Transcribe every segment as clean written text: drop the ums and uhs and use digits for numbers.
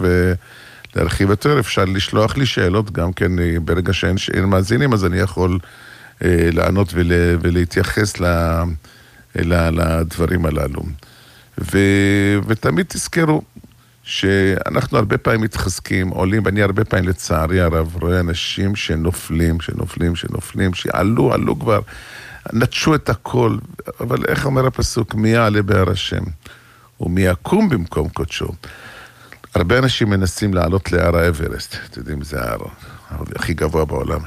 להרחיב יותר, אפשר לשלוח לי שאלות, גם כן ברגע שאין מאזינים, אז אני יכול לענות ולהתייחס לדברים הללו. ותמיד תזכרו שאנחנו הרבה פעמים מתחזקים, עולים, ואני הרבה פעמים לצערי הרב רואה אנשים שנופלים, שעלו כבר, נטשו את הכל, אבל איך אומר הפסוק? מי יעלה בהר השם? ומי יקום במקום קודשו? הרבה אנשים מנסים לעלות להר האברסט, אתם יודעים, זה ההר הכי גבוה בעולם,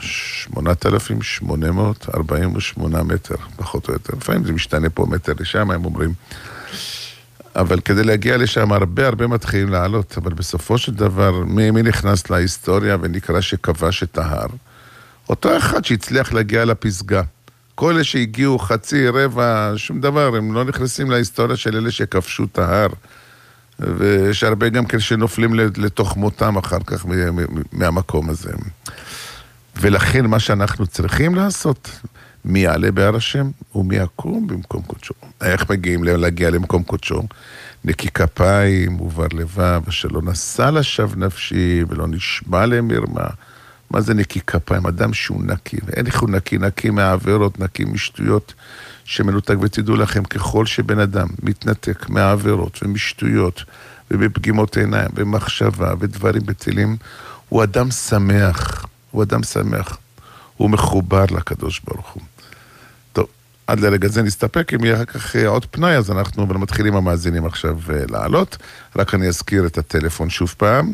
8,848 מטר, פחות או יותר. לפעמים זה משתנה פה מטר לשם, הם אומרים. אבל כדי להגיע לשם הרבה מתחילים לעלות, אבל בסופו של דבר, מי נכנס להיסטוריה ונקרא שכבש את ההר? אותו אחד שהצליח להגיע לפסגה. כל אלה שהגיעו חצי, רבע, שום דבר, הם לא נכנסים להיסטוריה של אלה שכבשו את ההר. ויש הרבה גם כן שנופלים לתוך מותם אחר כך מהמקום הזה. ולכן מה שאנחנו צריכים לעשות, מי יעלה בהר השם ומי יקום במקום קודשו. איך מגיעים להגיע למקום קודשו? נקי כפיים ובר לבב, שלא נשא לשווא נפשי ולא נשבע למרמה. מה זה נקי כפיים? אדם שהוא נקי. ואין איך הוא נקי מהעבירות, נקי משטויות שמנותק. ותדעו לכם, ככל שבן אדם מתנתק מהעבירות ומשטויות ובפגימות עיניים ומחשבה ודברים בטלים, הוא אדם שמח. הוא מחובר לקדוש ברוך הוא. טוב, עד לרגע זה נסתפק. אם יהיה כך עוד פנאי, אז אנחנו מתחילים המאזינים עכשיו לעלות. רק אני אזכיר את הטלפון שוב פעם,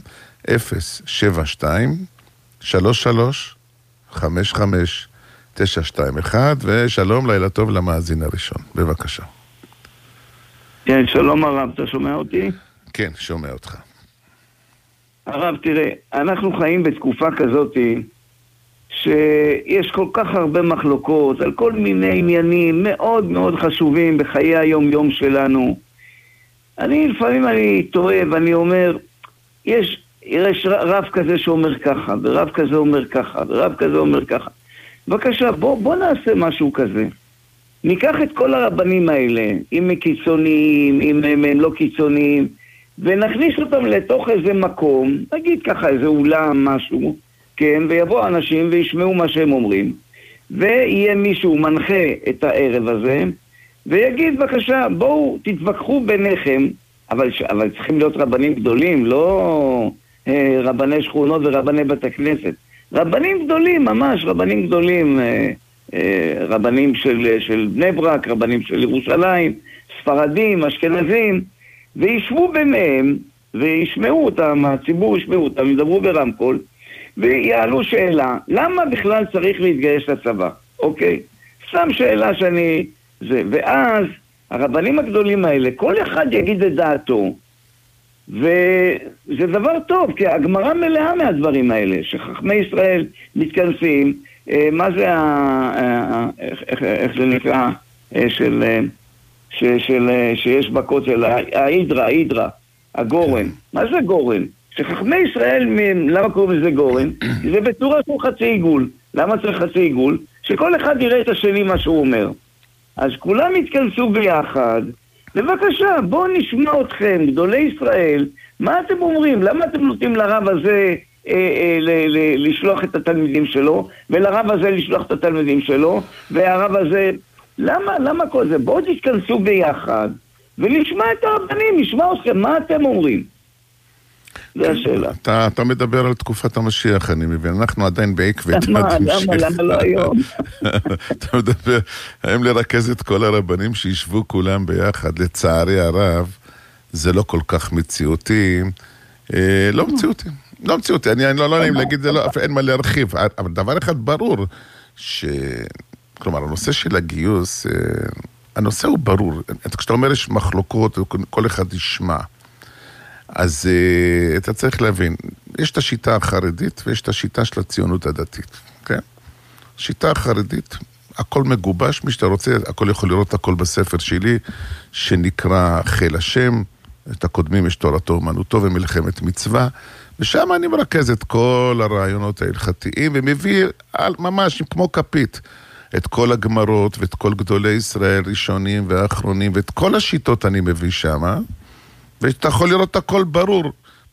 072-33-55-921, ושלום, לילה טוב למאזין הראשון. בבקשה. כן, שלום הרב, אתה שומע אותי? כן, שומע אותך. הרב, תראה, אנחנו חיים בתקופה כזאת שיש כל כך הרבה מחלוקות על כל מיני עניינים מאוד מאוד חשובים בחיי היום-יום שלנו. לפעמים אני טועה ואני אומר, יש רב כזה שאומר ככה, ורב כזה אומר ככה, ורב כזה אומר ככה. בבקשה, בוא נעשה משהו כזה. ניקח את כל הרבנים האלה, אם הם קיצוניים, אם הם לא קיצוניים, ונכניס אותם לתוך איזה מקום, נגיד ככה איזה אולם, משהו, כן, ויבוא אנשים וישמעו מה שהם אומרים, ויהיה מישהו מנחה את הערב הזה, ויגיד בבקשה, בואו תתווכחו ביניכם, אבל צריכים להיות רבנים גדולים, לא רבני שכונות ורבני בית הכנסת. רבנים גדולים, ממש רבנים גדולים, רבנים של בני ברק, רבנים של ירושלים, ספרדים, אשכנזים, וישבו ביניהם, וישמעו אותם, הציבור ישמעו אותם, ידברו ברמקול, ויעלו שאלה, למה בכלל צריך להתגייס לצבא? אוקיי, שם שאלה ואז הרבנים הגדולים האלה, כל אחד יגיד את דעתו, וזה דבר טוב, כי הגמרא מלאה מהדברים האלה, שחכמי ישראל מתכנסים, מה זה, איך זה נקרא, שיש בכותל, ההידרה, הגורן. מה זה גורן? שחכמי ישראל, למה קוראים לזה גורן? זה בצורה של חצי עיגול. למה צריך חצי עיגול? שכל אחד יראה את השני מה שהוא אומר. אז כולם התכנסו ביחד, בבקשה, בואו נשמע אתכם, גדולי ישראל, מה אתם אומרים? למה אתם נותנים לרב הזה לשלוח את התלמידים שלו, ולרב הזה לשלוח את התלמידים שלו, והרב הזה... למה כל זה? בואו תתכנסו ביחד, ולשמע את הרבנים, נשמע אתכם, מה אתם אומרים? זה השאלה. אתה מדבר על תקופת המשיח, אני מבין. אנחנו עדיין בעקבות למה לא היום? אתה מדבר, האם לרכז את כל הרבנים שישבו כולם ביחד, לצערי הרב, זה לא כל כך מציאותי. לא מציאותי. אני לא נעים להגיד, אין מה להרחיב. אבל דבר אחד ברור, כלומר, הנושא של הגיוס, הנושא הוא ברור. כשאתה אומר יש מחלוקות, כל אחד ישמע. אז אתה צריך להבין, יש את השיטה החרדית ויש את השיטה של הציונות הדתית, כן? השיטה החרדית, הכל מגובש, מי שאתה רוצה, הכל יכול לראות הכל בספר שלי, שנקרא חיל השם, את הקודמים יש תורתו אומנותו ומלחמת מצווה, ושם אני מרכז את כל הרעיונות ההלכתיים, ומביא ממש כמו כפית, את כל הגמרות ואת כל גדולי ישראל, ראשונים ואחרונים, ואת כל השיטות אני מביא שם, ואתה יכול לראות הכל ברור,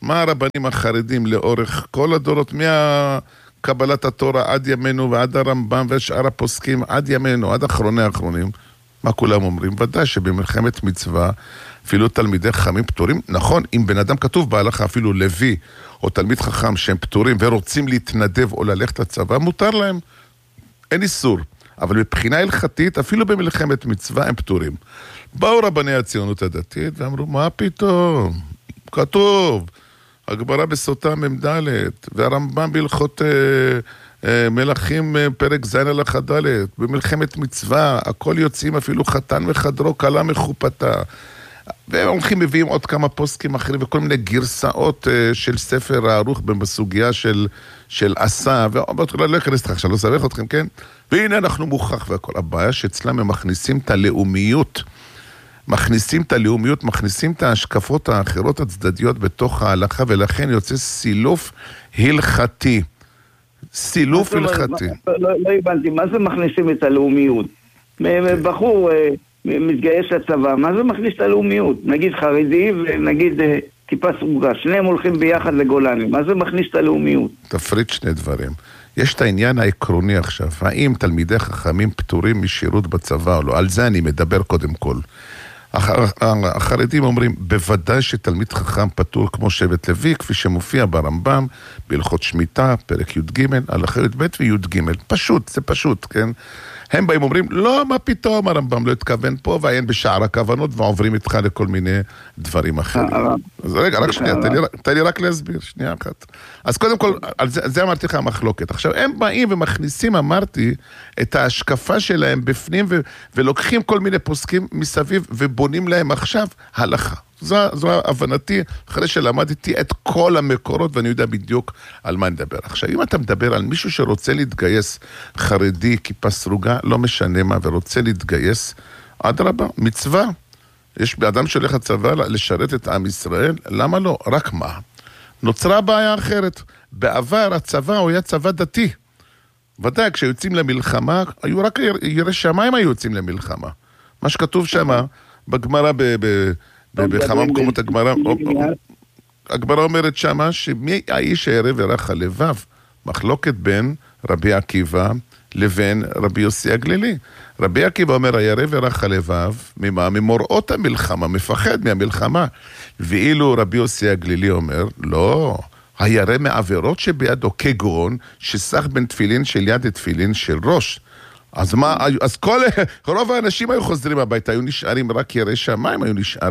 מה הרבנים החרדים לאורך כל הדורות, קבלת התורה עד ימינו ועד הרמב"ם ושאר הפוסקים עד ימינו, עד אחרוני האחרונים, מה כולם אומרים? ודאי שבמלחמת מצווה אפילו תלמידי חכמים פטורים, נכון, אם בן אדם כתוב בהלכה אפילו לוי או תלמיד חכם שהם פטורים ורוצים להתנדב או ללכת לצבא, מותר להם, אין איסור, אבל מבחינה הלכתית אפילו במלחמת מצווה הם פטורים. באו רבני הציונות הדתית ואמרו, מה פתאום? כתוב הגמרא בסוטה מ"ד, והרמב"ם בהלכות מלכים פרק ז' הלכה ד', במלחמת מצווה, הכל יוצאים אפילו חתן וחדרו, כלה מחופתה. והם הולכים מביאים עוד כמה פוסקים אחרים, וכל מיני גרסאות של ספר הערוך בסוגיה של עשה, לא אכנס לך עכשיו, לא סבך אתכם, כן? והנה אנחנו מוכח והכל. הבעיה שאצלם הם מכניסים את הלאומיות, מכניסים את ההשקפות האחרות הצדדיות בתוך ההלכה, ולכן יוצא סילוף הלכתי. סילוף הלכתי. לא הבנתי, מה זה מכניסים את הלאומיות? בחור מתגייס לצבא, מה זה מכניס את הלאומיות? נגיד חרדי ונגיד כיפה סרוגה, שניהם הולכים ביחד לגולני, מה זה מכניס את הלאומיות? תפריד שני דברים. יש את העניין העקרוני עכשיו, האם תלמידי חכמים פטורים משירות בצבא או לא? על זה אני מדבר קודם כל. החרדים אומרים, בוודאי שתלמיד חכם פטור כמו שבט לוי, כפי שמופיע ברמב"ם, בהלכות שמיטה, פרק י"ג, הלכה י"ב וי"ג. פשוט, זה פשוט, כן? הם באים אומרים, לא, מה פתאום, הרמב"ם לא התכוון פה, ועיין בשער הכוונות, ועוברים איתך לכל מיני דברים אחרים. אז רגע, רק שנייה, תן לי רק להסביר, שנייה אחת. אז קודם כל, על זה אמרתי לך המחלוקת. עכשיו, הם באים ומכניסים, אמרתי, את ההשקפה שלהם בפנים, ולוקחים כל מיני פוסקים מסביב, ובונים להם עכשיו הלכה. זו הבנתי, אחרי שלמדתי את כל המקורות, ואני יודע בדיוק על מה נדבר. עכשיו, אם אתה מדבר על מישהו שרוצה להתגייס, חרדי, כיפה סרוגה, לא משנה מה, ורוצה להתגייס, אדרבה, מצווה. יש באדם שהולך לצבא לשרת את עם ישראל, למה לא? רק מה? נוצרה בעיה אחרת. בעבר הצבא הוא היה צבא דתי. ודאי, כשיוצאים למלחמה, היו רק יראי שמיים היו יוצאים למלחמה. מה שכתוב שם, בגמרא בכמה מקומות הגמרא אומרת שמה שמי האיש הערב ירח הלבב, מחלוקת בין רבי עקיבא לבין רבי יוסי הגלילי. רבי עקיבא אומר הירב ירח הלבב ממוראות המלחמה, מפחד מהמלחמה, ואילו רבי יוסי הגלילי אומר לא, הירא מעבירות שבידו, כגון שסח בין תפילין של יד לתפילין של ראש. אז מה, אז רוב האנשים היו חוזרים הביתה, היו נשארים רק יראי שמיים,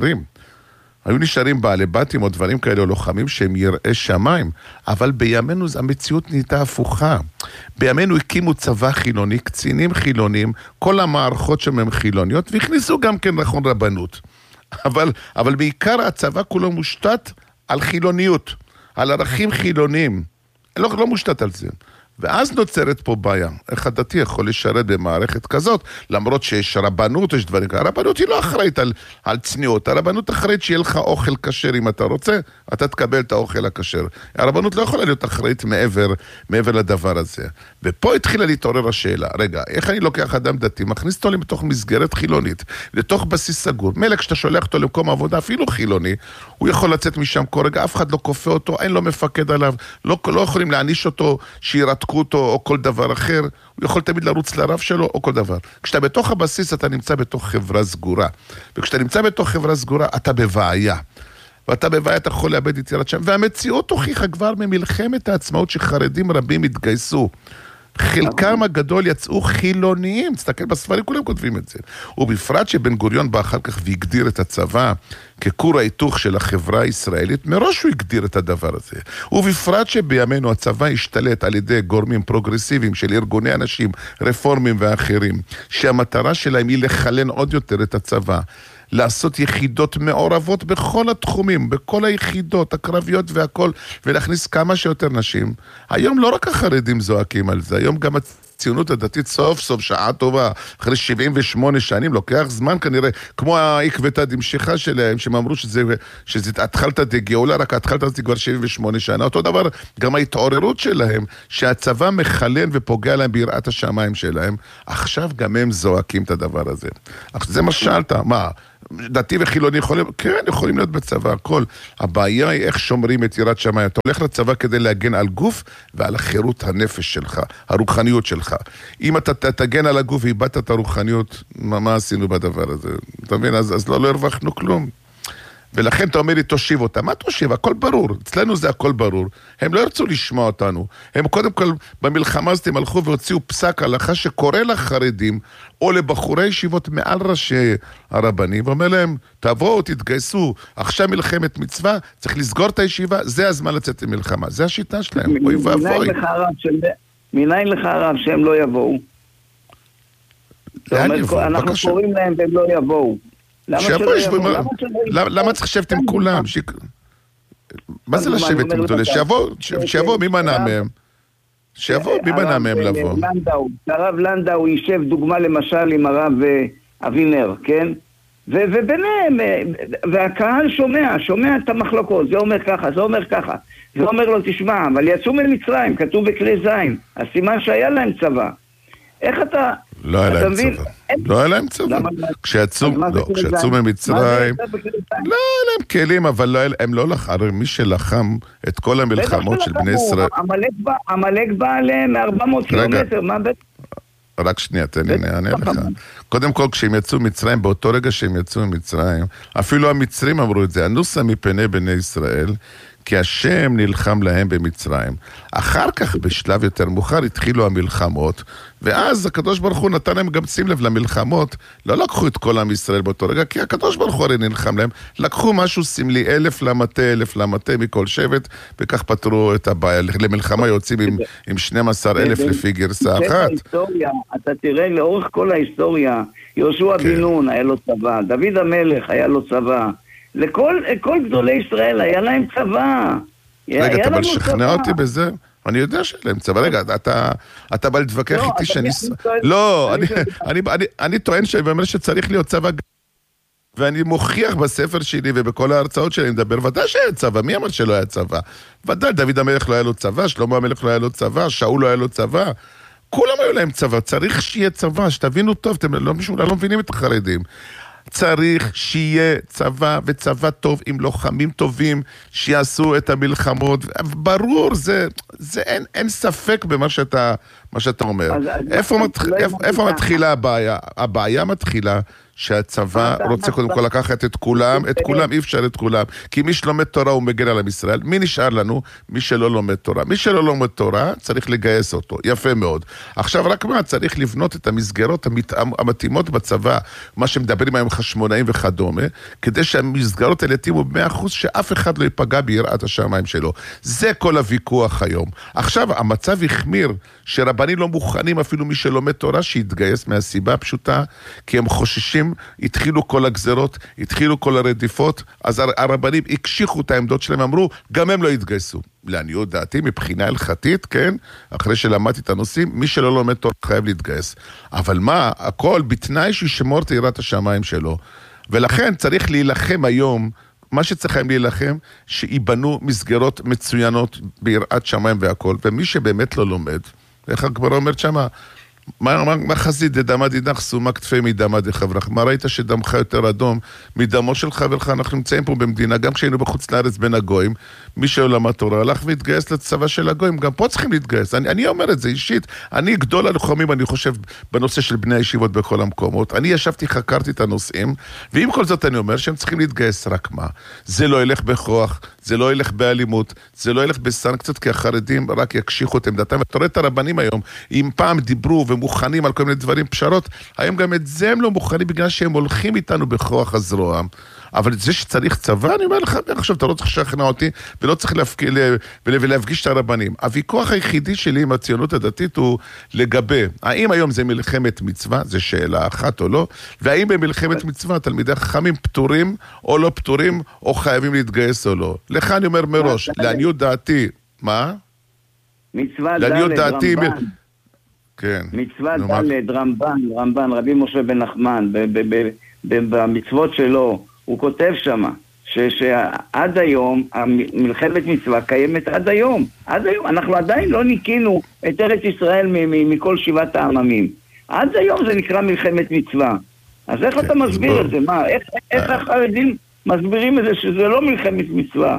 היו נשארים בעלי בתים או דברים כאלה או לוחמים שהם יראי שמיים, אבל בימינו המציאות נהייתה הפוכה. בימינו הקימו צבא חילוני, קצינים חילונים, כל המערכות שם הם חילוניות, והכניסו גם כן נכון רבנות. אבל בעיקר הצבא כולו מושתת על חילוניות, על ערכים חילוניים. לא מושתת על זה. ואז נוצרת פה בעיה. איך הדתי יכול לשרת במערכת כזאת, למרות שיש רבנות, יש דברים כאלה. הרבנות היא לא אחראית על צניעות. הרבנות אחראית שיהיה לך אוכל כשר אם אתה רוצה, אתה תקבל את האוכל הכשר. הרבנות לא יכולה להיות אחראית מעבר לדבר הזה. ופה התחילה להתעורר השאלה, רגע, איך אני לוקח אדם דתי, מכניס אותו לתוך מסגרת חילונית, לתוך בסיס סגור. מלך כשאתה שולח אותו למקום עבודה, אפילו חילוני, הוא יכול לצאת משם כל רגע, אף אחד לא כופה אותו, אין לו מפקד עליו, לא יכולים להעניש אותו, שירתקו אותו או כל דבר אחר, הוא יכול תמיד לרוץ לרב שלו או כל דבר. כשאתה בתוך הבסיס, אתה נמצא בתוך חברה סגורה. וכשאתה נמצא בתוך חברה סגורה, אתה בבעיה. ואתה בבעיה, אתה יכול לאבד יצירת שם. והמציאות הוכיחה כבר ממלחמת העצמאות שחרדים רבים התגייסו. חלקם הגדול יצאו חילוניים, תסתכל בספרים, כולם כותבים את זה. ובפרט שבן גוריון בא אחר כך והגדיר את הצבא ככור ההיתוך של החברה הישראלית, מראש הוא הגדיר את הדבר הזה. ובפרט שבימינו הצבא השתלט על ידי גורמים פרוגרסיביים של ארגוני אנשים, רפורמים ואחרים, שהמטרה שלהם היא לחלן עוד יותר את הצבא, לעשות יחידות מעורבות בכל התחומים, בכל היחידות, הקרביות והכל, ולהכניס כמה שיותר נשים. היום לא רק החרדים זועקים על זה, היום גם הציונות הדתית סוף סוף שעה טובה, אחרי 78 שנים, לוקח זמן כנראה, כמו העקבתא דמשיחא שלהם, שהם אמרו שזה התחלת דגאולה, רק התחלת זה כבר 78 שנה, אותו דבר גם ההתעוררות שלהם, שהצבא מחלן ופוגע להם ביראת השמיים שלהם, עכשיו גם הם זועקים את הדבר הזה. זה מה שאלת, מה? דתי וחילוני יכולים להיות בצבא, הכל. הבעיה היא איך שומרים את יראת שמיים. אתה הולך לצבא כדי להגן על גוף ועל החירות הנפש שלך, הרוחניות שלך. אם אתה תגן על הגוף ואיבדת את הרוחניות, מה עשינו בדבר הזה? אתה מבין? אז לא הרווחנו כלום. ולכן אתה אומר לי, תושיב אותה. מה תושיב? הכל ברור. אצלנו זה הכל ברור. הם לא ירצו לשמוע אותנו. הם קודם כל במלחמה הזאת הם הלכו והוציאו פסק הלכה שקורא לחרדים או לבחורי ישיבות מעל ראשי הרבנים, ואומר להם, תבואו, תתגייסו, עכשיו מלחמת מצווה, צריך לסגור את הישיבה, זה הזמן לצאת למלחמה. זה השיטה שלהם. אוי ואבוי. מניין לך הרב שהם לא יבואו? אנחנו קוראים להם והם לא יבואו. למה צריך לשבת עם כולם? מה זה לשבת עם כולם? שיבוא, מי מנע מהם? שיבוא, מי מנע מהם לבוא? הרב לנדאו יישב דוגמה למשל עם הרב אבינר, כן? וביניהם, והקהל שומע את המחלוקות, זה אומר ככה, זה אומר ככה. זה אומר לו, תשמע, אבל יצאו ממצרים, כתוב בכלי זין, הסימן שהיה להם צבא. איך אתה... לא היה להם צבא. לא היה להם צבא. כשיצאו ממצרים, לא היה להם כלים, אבל הם לא לחם, מי שלחם את כל המלחמות של בני ישראל. המלאק בא עליהם מ-400 קילומטר, מה בית? רק שנייה, תן לי, אני אענה לך. קודם כל, כשהם יצאו ממצרים, באותו רגע שהם יצאו ממצרים, אפילו המצרים אמרו את זה, אנוסה מפני בני ישראל, כי השם נלחם להם במצרים. אחר כך, בשלב יותר מאוחר, התחילו המלחמות, ואז הקדוש ברוך הוא נתן להם גם שים לב למלחמות, לא לקחו את כל עם ישראל באותו רגע, כי הקדוש ברוך הוא הרי נלחם להם, לקחו משהו סמלי, 1,000 למטה מכל שבט, וכך פתרו את הבעיה. למלחמה יוצאים עם 12,000 לפי גרסה אחת. אתה תראה לאורך כל ההיסטוריה, יהושע בן נון היה לו צבא, דוד המלך היה לו צבא, לכל גדולי ישראל היה להם צבא. רגע, אתה בא לשכנע אותי בזה? אני יודע שאין להם צבא. רגע, אתה בא להתווכח איתי שאני... לא, אני טוען שאומר שצריך להיות צבא, ואני מוכיח בספר שלי ובכל ההרצאות שלי, אני מדבר, ודאי שאין צבא. מי אמר שלא היה צבא? ודאי, דוד המלך לא היה לו צבא, שלמה המלך לא היה לו צבא, שאול לא היה לו צבא. כולם היו להם צבא, צריך שיהיה צבא, שתבינו טוב, אתם לא מבינים את החרדים. צריך שיהיה צבא וצבא טוב עם לוחמים טובים שיעשו את המלחמות. ברור, אין ספק במה שאתה אומר. איפה מתחילה הבעיה? הבעיה מתחילה שהצבא רוצה קודם כל לקחת את כולם, אי אפשר את כולם, כי מי שלומד תורה הוא מגן על עם ישראל. מי נשאר לנו? מי שלא לומד תורה. מי שלא לומד תורה צריך לגייס אותו, יפה מאוד. עכשיו רק מה? צריך לבנות את המסגרות המתאימות בצבא, מה שמדברים היום חשמונאים וכדומה, כדי שהמסגרות האלה יתאימו ב100% שאף אחד לא ייפגע ביראת השמיים שלו. זה כל הוויכוח היום. עכשיו המצב החמיר שרבנים לא מוכנים אפילו מי שלומד תורה שיתגייס מהסיבה הפשוטה, כי הם חוששים, התחילו כל הגזרות, התחילו כל הרדיפות, אז הרבנים הקשיחו את העמדות שלהם, אמרו, גם הם לא יתגייסו. לעניות דעתי, מבחינה הלכתית, כן, אחרי שלמדתי את הנושאים, מי שלא לומד תורה חייב להתגייס. אבל מה, הכל בתנאי שישמור את יראת השמיים שלו. ולכן צריך להילחם היום, מה שצריכים להילחם, שיבנו מסגרות מצוינות ביראת שמיים והכל, ומי שבאמת לא לומד, איך הגמרא אומרת שמה, מה חזית דדמה דידך סומה כתפי מדמה דחברך? מה ראית שדמך יותר אדום מדמו של חברך? אנחנו נמצאים פה במדינה, גם כשהיינו בחוץ לארץ בין הגויים, מי שלמד תורה הלך והתגייס לצבא של הגויים, גם פה צריכים להתגייס. אני אומר את זה אישית, אני גדול הלוחמים, אני חושב, בנושא של בני הישיבות בכל המקומות. אני ישבתי, חקרתי את הנושאים, ועם כל זאת אני אומר שהם צריכים להתגייס, רק מה? זה לא ילך בכוח, זה לא ילך באלימות, זה לא ילך בסנקציות, כי החרדים רק יקשיחו את עמדתם. ואתה רואה את הרבנים היום, אם פעם דיברו ומוכנים על כל מיני דברים פשרות, היום גם את זה הם לא מוכנים, בגלל שהם הולכים איתנו בכוח הזרוע. אבל זה שצריך צבא, אני אומר לך, עכשיו אתה לא צריך לשכנע אותי, ולא צריך להפגיש את הרבנים. הוויכוח היחידי שלי עם הציונות הדתית הוא לגבי, האם היום זה מלחמת מצווה, זה שאלה אחת או לא, והאם במלחמת מצווה תלמידי חכמים פטורים או לא פטורים, או חייבים להתגייס או לא. לך אני אומר מראש, לעניות דעתי, מה? מצווה ד' רמב"ן. כן. מצווה ד' רמב"ן, רבי משה בן נחמן, במצוות שלו, הוא כותב שמה, שעד היום, מלחמת מצווה קיימת עד היום. עד היום, אנחנו עדיין לא ניקינו את ארץ ישראל מכל 7 העממים. עד היום זה נקרא מלחמת מצווה. אז איך אתה מסביר את זה? מה? איך החרדים מסבירים את זה שזה לא מלחמת מצווה?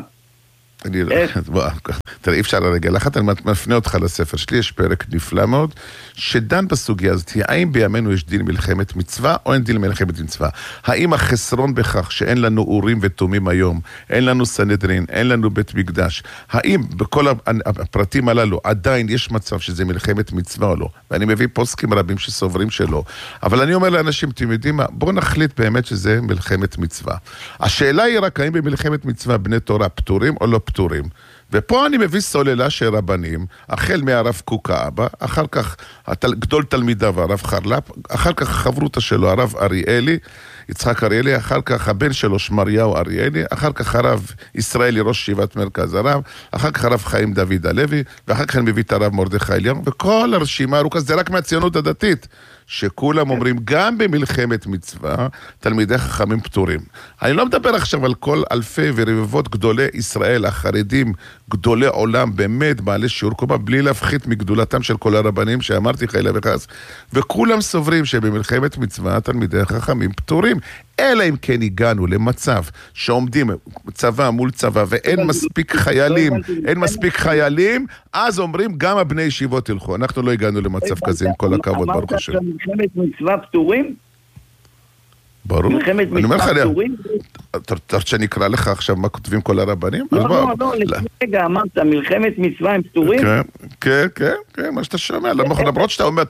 תראה, אי אפשר לרגל אחת, אני מפנה אותך לספר שלי, יש פרק נפלא מאוד, שדן בסוגיה הזאת, האם בימינו יש דין מלחמת מצווה, או אין דין מלחמת מצווה? האם החסרון בכך שאין לנו אורים ותומים היום, אין לנו סנהדרין, אין לנו בית מקדש, האם בכל הפרטים הללו עדיין יש מצב שזה מלחמת מצווה או לא? ואני מביא פוסקים רבים שסוברים שלא, אבל אני אומר לאנשים, אתם יודעים מה, בואו נחליט באמת שזה מלחמת מצווה. השאלה היא רק האם במלחמת מצווה בני תורה פטורים או לא פטורים. ופה אני מביא סוללה של רבנים, החל מהרב קוקה אבא, אחר כך גדול תלמידיו הרב חרל"פ, אחר כך החברותא שלו הרב אריאלי, יצחק אריאלי, אחר כך הבן שלו שמריהו אריאלי, אחר כך הרב ישראלי ראש ישיבת מרכז הרב, אחר כך הרב חיים דוד הלוי, ואחר כך אני מביא את הרב מרדכי אליהו, וכל הרשימה הארוכה, זה רק מהציונות הדתית, שכולם אומרים, גם במלחמת מצווה, תלמידי חכמים פטורים. אני לא מדבר עכשיו על כל אלפי ורבבות גדולי ישראל, החרדים, גדולי עולם, באמת, בעלי שיעור קומה, בלי להפחית מגדולתם של כל הרבנים שאמרתי חיילה וחס, וכולם סוברים שבמלחמת מצווה, תלמידי חכמים פטורים. אלא אם כן הגענו למצב שעומדים צבא מול צבא ואין מספיק חיילים, אז אומרים גם הבני ישיבות ילכו. אנחנו לא הגענו למצב כזה עם כל הכבוד, ברוך השם. אמרת שמלחמת מצווה פטורים? ברור. מלחמת מצווה פטורים? אתה רוצה שאני אקרא לך עכשיו מה כותבים כל הרבנים? לא, רגע, אמרת מלחמת מצווה הם פטורים? כן, מה שאתה שומע, למרות שאתה אומר,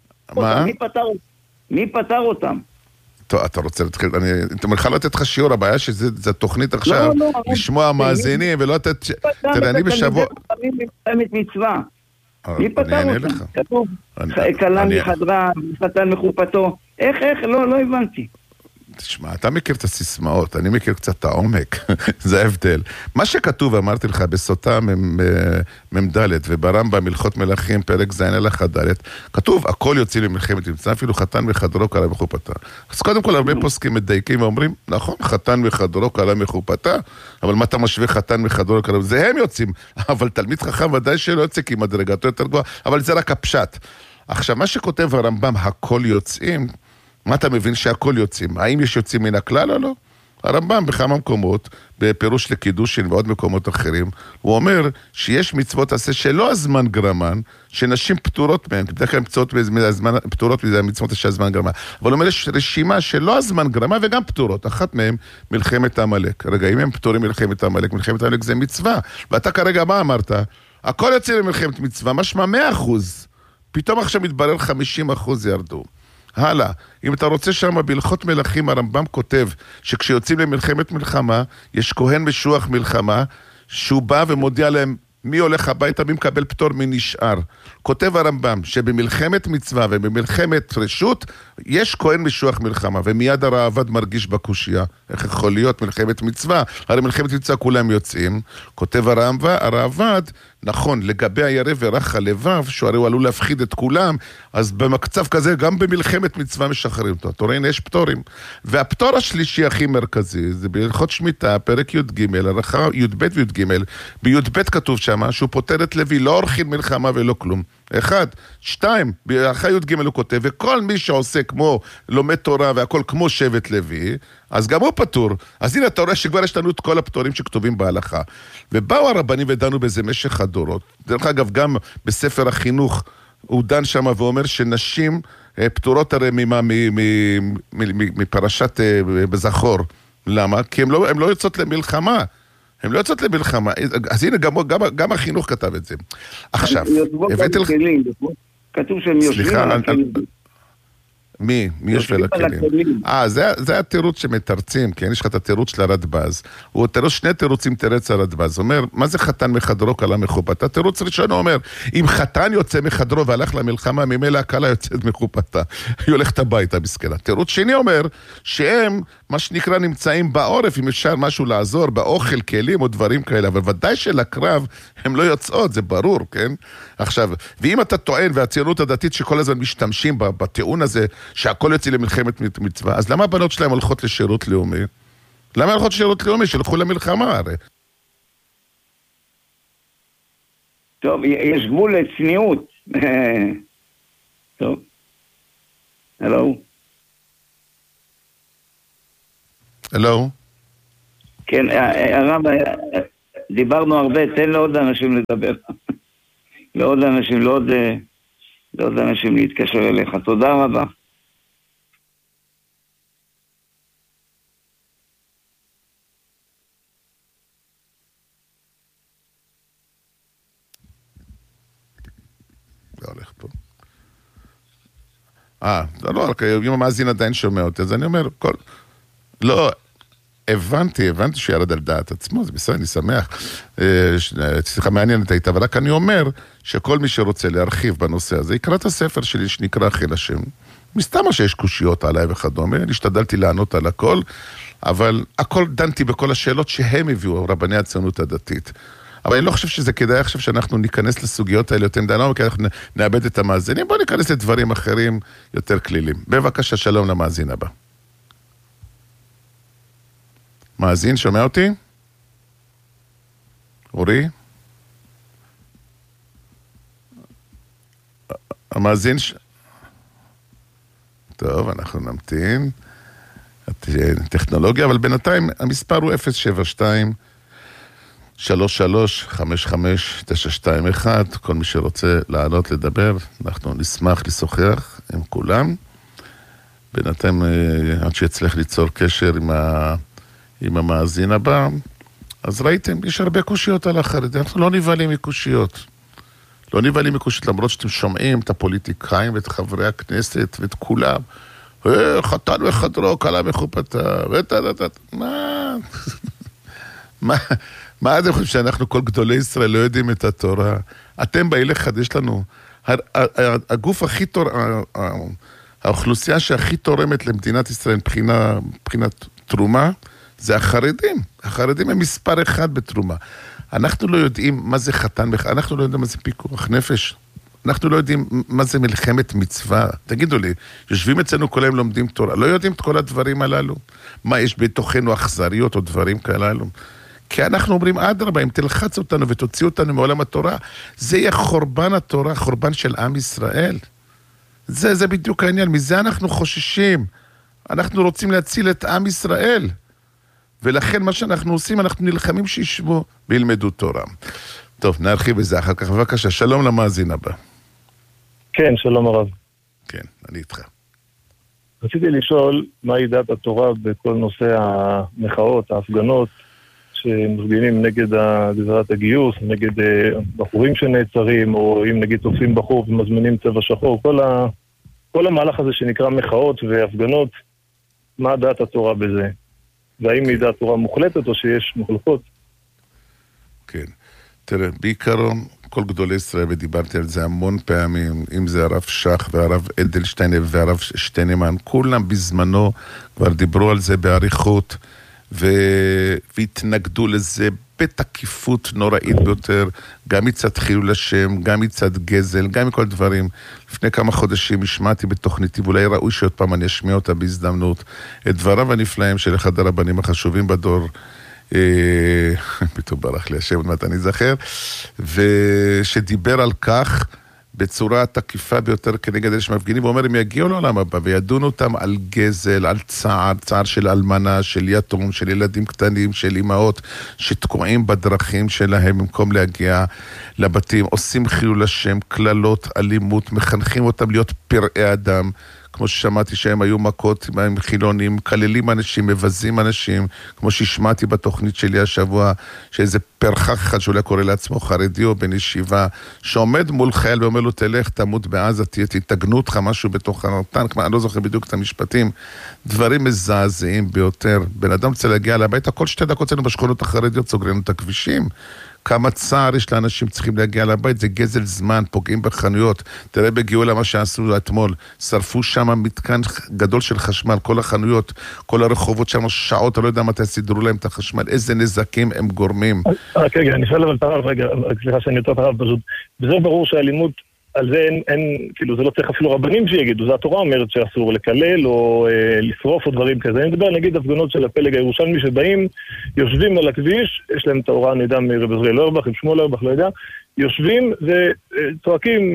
מי פטר אותם? טוב, אתה רוצה להתחיל, אתה מלכה לא לתת לך שיעור, הבעיה שזה תוכנית עכשיו, לשמוע מאזינים ולא לתת, תראה, אני בשבוע... מלחמת מצווה. מי פטר אותם? כתוב, כלם מחדרה, חתן מחופתו. איך? לא הבנתי. תשמע, אתה מכיר את הסיסמאות, אני מכיר קצת את העומק, זה ההבדל. מה שכתוב, אמרתי לך, בסוטה ממד' וברמב"ם מלכות מלכים, פרק ז' הלכה ד', כתוב, הכל יוצאים למלחמת מצווה, אפילו חתן וחדרו כלה מחופתה. אז קודם כל, הרבה פוסקים מדייקים ואומרים, נכון, חתן וחדרו כלה מחופתה, אבל מה אתה משווה חתן וחדרו כלה? זה הם יוצאים, אבל תלמיד חכם ודאי שלא יוצא, כי מדרגתו יותר גבוהה, אבל זה רק הפשט. עכשיו, מה שכותב הרמב"ם, הכל יוצאים, מה אתה מבין שהכל יוצאים? האם יש יוצאים מן הכלל או לא? הרמב"ם בכמה מקומות, בפירוש לקידושין ועוד מקומות אחרים, הוא אומר שיש מצוות עשה שלא הזמן גרמן, שנשים פטורות מהן, בדרך כלל פטורות מזה המצוות שהזמן גרמה, אבל הוא אומר יש רשימה שלא הזמן גרמה וגם פטורות, אחת מהן מלחמת העמלק. רגע, אם הם פטורים מלחמת העמלק, מלחמת העמלק זה מצווה, ואתה כרגע מה אמרת? הכל יוצא למלחמת מצווה, משמע 100%, פתאום עכשיו מתברר 50% ירדו. הלאה, אם אתה רוצה שם בהלכות מלכים, הרמב"ם כותב שכשיוצאים למלחמת מלחמה, יש כהן משוח מלחמה, שהוא בא ומודיע להם מי הולך הביתה, מי מקבל פטור, מי נשאר. כותב הרמב"ם שבמלחמת מצווה ובמלחמת רשות, יש כהן משוח מלחמה, ומיד הרעב"ד מרגיש בקושיה. איך יכול להיות מלחמת מצווה? הרי מלחמת מצווה כולם יוצאים. כותב הרעב"ד, נכון, לגבי הירא ורך הלבב, שהוא הרי הוא עלול להפחיד את כולם, אז במצב כזה גם במלחמת מצווה משחררים אותו. אתה רואה, יש פטורים. והפטור השלישי הכי מרכזי, זה בהלכות שמיטה, פרק י"ג, הלכה י"ב וי"ג, בי"ב כתוב שם, שהוא פוטר את לוי, לא עורכים מלחמה ולא כלום. 1, 2, בהלכה י"ג הוא כותב, וכל מי שעושה כמו לומד תורה והכל כמו שבט לוי, אז גם הוא פטור. אז הנה אתה רואה שכבר יש לנו את כל הפטורים שכתובים בהלכה. ובאו הרבנים ודנו בזה משך הדורות. דרך אגב, גם בספר החינוך הוא דן שם ואומר שנשים פטורות הרי מפרשת בזכור. למה? כי הן לא יוצאות למלחמה. הן לא יוצאות למלחמה. אז הנה, גם החינוך כתב את זה. עכשיו, כתוב שהם יושבים על הכלים. מי יושבים על הכלים? זה התירוץ שמתרצים, כן? יש לך את התירוץ של הרדב"ז. הוא תירוץ, שני תירוצים תרץ הרדב"ז. אומר, מה זה חתן מחדרו כלה מחופתה? התירוץ ראשון אומר, אם חתן יוצא מחדרו והלך למלחמה, ממילא הכלה יוצאת מחופתה. היא הולכת הביתה בסכנה. תירוץ שני אומר, שהם, מה שנקרא, נמצאים בעורף, אם אפשר משהו לעזור, באוכל, כלים או דברים כאלה, אבל ודאי שלקרב הם לא יוצאות, זה ברור, כן? עכשיו, ואם אתה טוען, והציונות הדתית שכל הזמן משתמשים בטיעון הזה, שהכל יוצא למלחמת מצווה, אז למה הבנות שלהם הולכות לשירות לאומי? למה הולכות לשירות לאומי? שלכו למלחמה הרי. טוב, יש גבול לצניעות. טוב. הלו? הלו? כן, הרב, דיברנו הרבה, תן לעוד אנשים לדבר. לעוד אנשים להתקשר אליך. תודה רבה. זה הולך פה. זה לא, אם המאזין עדיין שומע אותי, אז אני אומר, לא, הבנתי שירד על דעת עצמו, זה בסדר, אני שמח. סליחה, מעניינת הייתה, אבל רק אני אומר שכל מי שרוצה להרחיב בנושא הזה, יקרא את הספר שלי שנקרא חיל השם. מסתמה שיש קושיות עליי וכדומה, השתדלתי לענות על הכל, אבל הכל דנתי בכל השאלות שהם הביאו, רבני הציונות הדתית. אבל אני לא חושב שזה כדאי עכשיו שאנחנו ניכנס לסוגיות האלה יותר מדי, כי אנחנו נאבד את המאזינים, בואו ניכנס לדברים אחרים יותר כלילים. בבקשה, שלום למאזין הבא. מאזין, שומע אותי? אורי? המאזין טוב, אנחנו נמתין. טכנולוגיה, אבל בינתיים המספר הוא 072-33-55-921. כל מי שרוצה לעלות לדבר, אנחנו נשמח לשוחח עם כולם. בינתיים, עד שיצליח ליצור קשר עם המאזין הבא, אז ראיתם, יש הרבה קושיות על החרדים, אנחנו לא נבהלים מקושיות. לא נבהלים מקושיות, למרות שאתם שומעים את הפוליטיקאים ואת חברי הכנסת ואת כולם. חתן וחדרו, כלה מחופתה, מה אתם חושבים שאנחנו כל גדולי ישראל לא יודעים את התורה? אתם באים לחדש לנו. הגוף הכי האוכלוסייה שהכי תורמת למדינת ישראל מבחינת תרומה, זה החרדים. החרדים הם מספר אחד בתרומה. אנחנו לא יודעים מה זה חתן, אנחנו לא יודעים מה זה פיקוח נפש. אנחנו לא יודעים מה זה מלחמת מצווה. תגידו לי, יושבים אצלנו כל היום לומדים תורה, לא יודעים את כל הדברים הללו? מה, יש בתוכנו אכזריות או דברים כאלו? כי אנחנו אומרים, אדרבה, אם תלחץ אותנו ותוציא אותנו מעולם התורה, זה יהיה חורבן התורה, חורבן של עם ישראל. זה בדיוק העניין, מזה אנחנו חוששים. אנחנו רוצים להציל את עם ישראל. ולכן מה שאנחנו עושים, אנחנו נלחמים שישבו וילמדו תורה. טוב, נרחיב בזה אחר כך. בבקשה, שלום למאזין הבא. כן, שלום הרב. כן, אני איתך. רציתי לשאול, מהי דעת התורה בכל נושא המחאות, ההפגנות, שמפגינים נגד גזרת הגיוס, נגד בחורים שנעצרים, או אם נגיד תופסים בחור ומזמינים צבע שחור, כל המהלך הזה שנקרא מחאות והפגנות, מה דעת התורה בזה? והאם היא דעת תורה מוחלטת או שיש מחלוקות? כן, תראה, בעיקרון כל גדולי ישראל, ודיברתי על זה המון פעמים, אם זה הרב שך והרב אדלשטיין והרב שטיינמן, כולם בזמנו כבר דיברו על זה בעריכות, והתנגדו לזה בתקיפות נוראית ביותר, גם מצד חילול השם, גם מצד גזל, גם מכל דברים. לפני כמה חודשים השמעתי בתוכניתי, ואולי ראוי שעוד פעם אני אשמיע אותה בהזדמנות, את דבריו הנפלאים של אחד הרבנים החשובים בדור, פתאום ברח לי השם, עוד מעט אני זכר, ושדיבר על כך בצורה תקיפה ביותר כנגד אלה שמפגינים, ואומר, הם יגיעו לעולם הבא, וידונו אותם על גזל, על צער של אלמנה, של יתום, של ילדים קטנים, של אמהות, שתקועים בדרכים שלהם, במקום להגיע לבתים, עושים חילול השם, כללות, אלימות, מחנכים אותם להיות פראי אדם, כמו ששמעתי שהם היו מכות עם חילונים, כללים אנשים, מבזים אנשים, כמו ששמעתי בתוכנית שלי השבוע, שאיזה פרחק אחד שאולי קורא לעצמו חרדי או בן ישיבה, שעומד מול חייל ואומר לו, תלך, תמות בעזה, תתגנו אותך משהו בתוך הטנק, אני לא זוכר בדיוק את המשפטים, דברים מזעזעים ביותר. בן אדם רוצה להגיע לבית, כל 2 דקות אצלנו בשכונות החרדיות סוגרים את הכבישים. כמה צער יש לאנשים צריכים להגיע לבית, זה גזל זמן, פוגעים בחנויות. תראה בגאולה מה שעשו אתמול, שרפו שם מתקן גדול של חשמל, כל החנויות, כל הרחובות שם שעות, אתה לא יודע מתי סידרו להם את החשמל, איזה נזקים הם גורמים. רגע, אני שואל אבל את הרב, רגע, סליחה שאני יותר את הרב פשוט, וזה ברור שהאלימות, על זה אין, כאילו זה לא צריך אפילו רבנים שיגידו, זה התורה אומרת שאסור לקלל או לשרוף או דברים כזה. אני מדבר נגיד הפגנות של הפלג הירושלמי שבאים, יושבים על הכביש, יש להם את ההוראה נדע מרב עזריאל אורבך, עם שמואל אורבך, לא יודע, יושבים וצועקים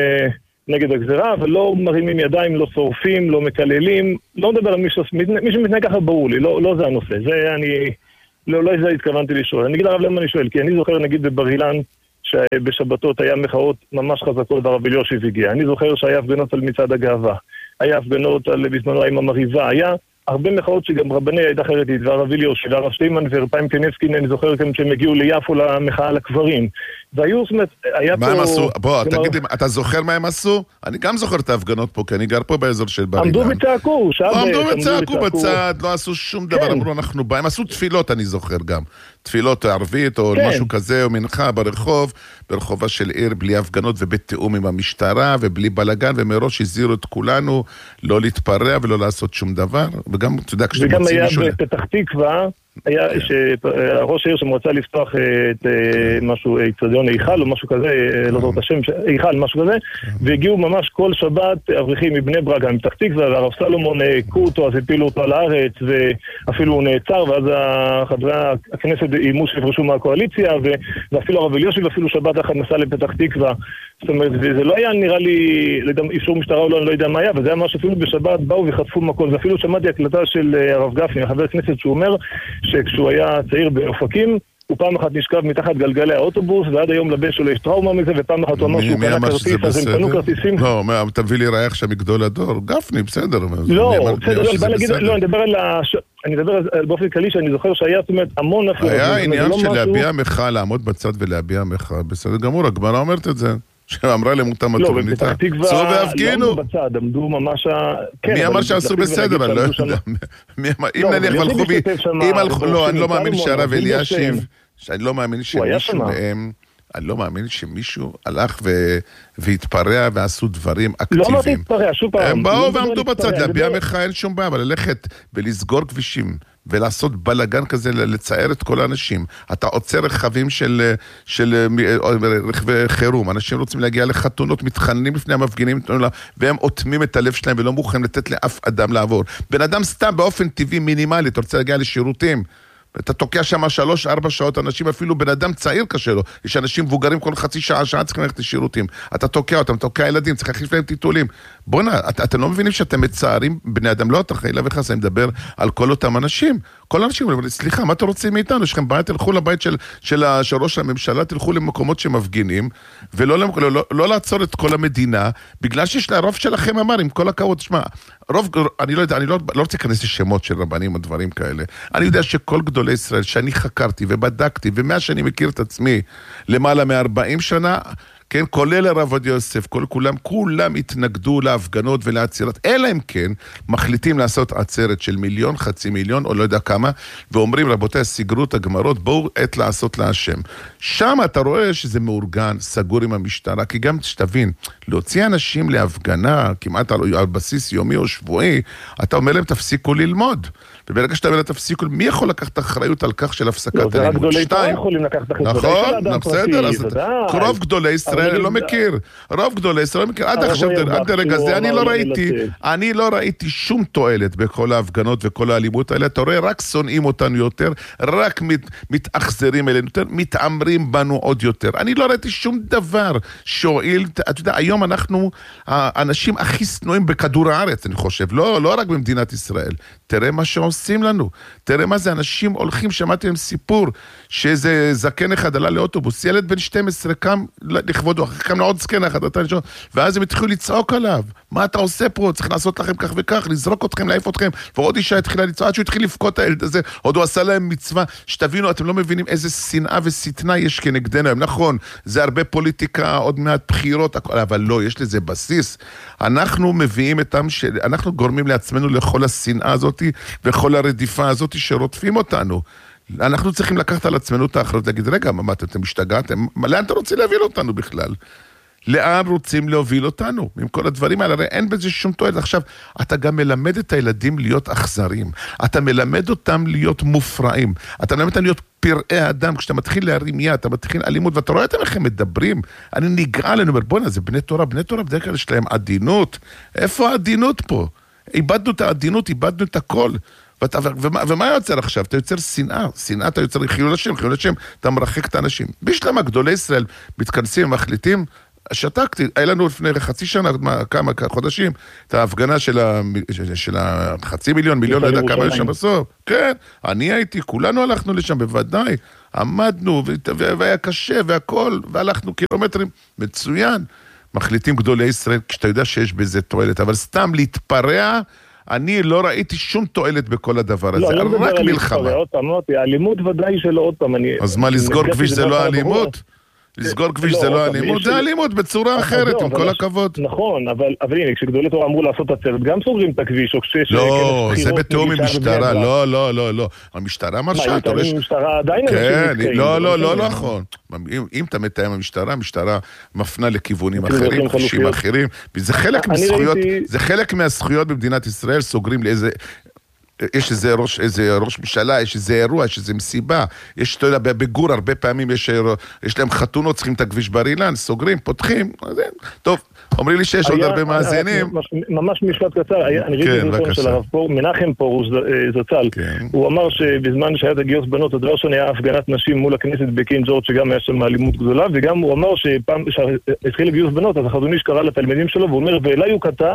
נגד הגזרה, ולא מרימים ידיים, לא שורפים, לא מקללים, לא מדבר על מי שמתנהג ככה ברור לי, לא זה הנושא, זה אני, לא זה התכוונתי לשאול. אני אגיד הרב למה אני שואל, כי אני זוכר נגיד בבר אילן, שבשבתות היה מחאות ממש חזקות והרב אלישיב הגיע. אני זוכר שהיה הפגנות על מצעד הגאווה, היה הפגנות על בזמנו עם המריבה, היה הרבה מחאות שגם רבני העדה החרדית והרב אלישיב והרב שטיימן ורפיים קניבסקין, אני זוכר שהם הגיעו ליפו למחאה על הקברים. והיו, זאת אומרת, היה פה... מה הם עשו? בוא, תגיד, אתה זוכר מה הם עשו? אני גם זוכר את ההפגנות פה, כי אני גר פה באזור של בר אילן. עמדו וצעקו, עמדו וצעקו בצד, לא עשו שום דבר, אמרו אנחנו באים, עשו תפילות, אני זוכר גם. תפילות ערבית או משהו כזה, או מנחה ברחוב, ברחובה של עיר, בלי הפגנות ובתיאום עם המשטרה, ובלי בלגן, ומראש הזהירו את כולנו לא להתפרע ולא לעשות שום דבר, וגם, אתה יודע, וגם היה בפתח תקווה, היה שראש העיר שמרצה לפתוח את משהו, אצטדיון איכל או משהו כזה, לא זוכר את השם, איכל, משהו כזה, והגיעו ממש כל שבת אברכים מבני ברק, גם מפתח תקווה, והרב סלומון הכו אותו, אז הפילו אותו על הארץ, ואפילו הוא נעצר, ואז חברי הכנסת איימו שיפרשו מהקואליציה, ואפילו הרב אלישיב, ואפילו שבת אחת נסע לפתח תקווה. זאת אומרת, וזה לא היה נראה לי, אישור משטרה או לא, אני לא יודע מה היה, וזה היה ממש אפילו בשבת באו וחטפו מכות, ואפילו שמעתי הקלטה של הרב גפני, חבר הכנסת, שהוא אומר שכשהוא היה צעיר באופקים, הוא פעם אחת נשכב מתחת גלגלי האוטובוס, ועד היום לבן שלו יש טראומה מזה, ופעם אחת הוא אמר שהוא קנה כרטיס, אז הם קנו כרטיסים. לא, תביא לי רעיך שם מגדול הדור, גפני, בסדר. לא, בסדר, אני מדבר באופן כללי שאני זוכר שהיה, זאת אומרת, המון... היה עניין של להביע מחאה, לעמוד בצד ולהביע מחאה, בסדר גמור, הגמרא אומרת את זה. שאמרה להם אותם התורניתה, צאו והפגינו. לא, בצד, עמדו ממש... מי אמר שעשו בסדר? אני לא יודע. אם נניח והלכו בי... לא, אני לא מאמין שהרב אלישיב, אני לא מאמין שמישהו מהם, אני לא מאמין שמישהו הלך והתפרע ועשו דברים אקטיביים. לא אמרתי התפרע, שוב פעם. הם באו ועמדו בצד, להביע מחאה אין שום בעיה, אבל ללכת ולסגור כבישים, ולעשות בלגן כזה, לצייר את כל האנשים. אתה עוצר רכבים של רכבי חירום. אנשים רוצים להגיע לחתונות, מתחננים לפני המפגינים, והם עוטמים את הלב שלהם, ולא מוכנים לתת לאף אדם לעבור. בן אדם סתם באופן טבעי מינימלי, אתה רוצה להגיע לשירותים, אתה תוקע שם 3-4 שעות, אנשים אפילו בן אדם צעיר קשה לו, יש אנשים מבוגרים כל חצי שעה צריכים ללכת לשירותים, אתה תוקע אותם, תוקע ילדים, צריך להחליף להם טיטולים. בוא'נה, אתם לא מבינים שאתם מצערים בני אדם, לא, אתה חיילה וחסה, אני מדבר על כל אותם אנשים, כל האנשים, סליחה, מה אתם רוצים מאיתנו? יש לכם בעיה, תלכו לבית של ראש הממשלה, תלכו למקומות שמפגינים, ולא לעצור את כל המדינה, בגלל שיש לה רוב שלכם אמר, עם כל הכבוד, תשמע, רוב, אני לא יודע, אני לא רוצה להיכנס לשמות של רבנים או דברים כאלה, אני יודע שכל גדולי ישראל שאני חקרתי ובדקתי, ומאז שאני מכיר את עצמי למעלה מ-40 שנה, כן, כולל הרב עובדיה יוסף, כולם התנגדו להפגנות ולעצירת, אלא אם כן מחליטים לעשות עצרת של 1,000,000, 500,000 או לא יודע כמה, ואומרים רבותיי, סגרו את הגמרות, בואו עת לעשות להשם. שם אתה רואה שזה מאורגן, סגור עם המשטרה, כי גם שתבין, להוציא אנשים להפגנה, כמעט על בסיס יומי או שבועי, אתה אומר להם תפסיקו ללמוד. וברגע שאתה אומר תפסיקו, מי יכול לקחת אחריות על כך של הפסקת הלימוד? 2. נכון, בסדר, אז רוב גדולי ישראל לא מכיר. רוב גדולי ישראל לא מכיר. עד עכשיו, עד הרגע זה, אני לא ראיתי שום תועלת בכל ההפגנות וכל האלימות האלה. אתה רואה, רק שונאים אותנו יותר, רק מתאכזרים אלינו יותר, מתאמרים בנו עוד יותר. אני לא ראיתי שום דבר שהועיל. אתה יודע, היום אנחנו האנשים הכי שנואים בכדור הארץ, אני חושב. לא רק במדינת ישראל. תראה מה שעושים לנו. תראה מה זה, אנשים הולכים, שמעתי להם סיפור, שאיזה זקן אחד עלה לאוטובוס, ילד בן 12 קם לכבוד לכבודו, אחרי קם לעוד זקן אחד, ואז הם התחילו לצעוק עליו, מה אתה עושה פה, צריך לעשות לכם כך וכך, לזרוק אתכם, להעיף אתכם, ועוד אישה התחילה לצעוק, עד שהוא התחיל לבכות הילד הזה, עוד הוא עשה להם מצווה, שתבינו, אתם לא מבינים איזה שנאה ושטנה יש כנגדנו, נכון, זה הרבה פוליטיקה, עוד מעט בחירות, אבל לא, יש לזה בסיס, אנחנו מביאים את אנחנו גורמים לעצמנו לכל השנאה הזאת, וכל הרדיפה הזאת שרודפים אותנו. אנחנו צריכים לקחת על עצמנו את האחריות, להגיד, רגע, מה, אתם משתגעתם? לאן אתה רוצה להוביל אותנו בכלל? לאן רוצים להוביל אותנו? עם כל הדברים האלה, הרי אין בזה שום תועלת. עכשיו, אתה גם מלמד את הילדים להיות אכזרים. אתה מלמד אותם להיות מופרעים. אתה מלמד אותם להיות פראי אדם. כשאתה מתחיל להרים יד, אתה מתחיל אלימות, ואתה רואה אתם איך הם מדברים. אני נגעל, אני אומר, בוא'נה, זה בני תורה בדרך כלל יש להם עדינות. איפה העדינות פה? איבדנו את העדינות, איבדנו את הכל. ומה יוצר עכשיו? אתה יוצר שנאה אתה יוצר חילול השם, אתה מרחק את האנשים. בשלמה גדולי ישראל מתכנסים ומחליטים, שתקתי, היה לנו לפני חצי שנה, כמה חודשים, את ההפגנה של החצי מיליון, לא יודע כמה יש שם בסוף. כן, אני הייתי, כולנו הלכנו לשם, בוודאי, עמדנו, והיה קשה והכל, והלכנו קילומטרים, מצוין. מחליטים גדולי ישראל, כשאתה יודע שיש בזה תועלת, אבל סתם להתפרע, אני לא ראיתי שום תועלת בכל הדבר הזה, רק מלחמה. האלימות ודאי שלא עוד פעם. אז מה, לסגור כביש זה לא אלימות? לסגור כביש זה לא אלימות? זה אלימות בצורה אחרת, עם כל הכבוד. נכון, אבל הנה, כשגדולי תורה אמרו לעשות עצרת, גם סוגרים את הכביש, או כשיש... לא, זה בתיאום עם משטרה, לא. המשטרה מרשה, אתה רואה... המשטרה עדיין... כן, לא נכון. אם אתה מתאם המשטרה, המשטרה מפנה לכיוונים אחרים, חושים אחרים, וזה חלק מהזכויות במדינת ישראל, סוגרים לאיזה... יש איזה ראש משלה, יש איזה אירוע, יש איזה מסיבה, יש, אתה יודע, בגור הרבה פעמים יש להם חתונות, צריכים את הכביש בר אילן, סוגרים, פותחים, טוב, אומרים לי שיש עוד הרבה מאזינים. ממש משפט קצר, אני ראיתי את זה של הרב מנחם פורוש זצ"ל, הוא אמר שבזמן שהיה את הגיוס בנות, הדבר שונה היה הפגנת נשים מול הכנסת בקינג ג'ורג' שגם היה שם אלימות גדולה, וגם הוא אמר שפעם שהתחיל הגיוס בנות, אז החזוניש קרא לתלמידים שלו, והוא אומר, ואליי הוא כתב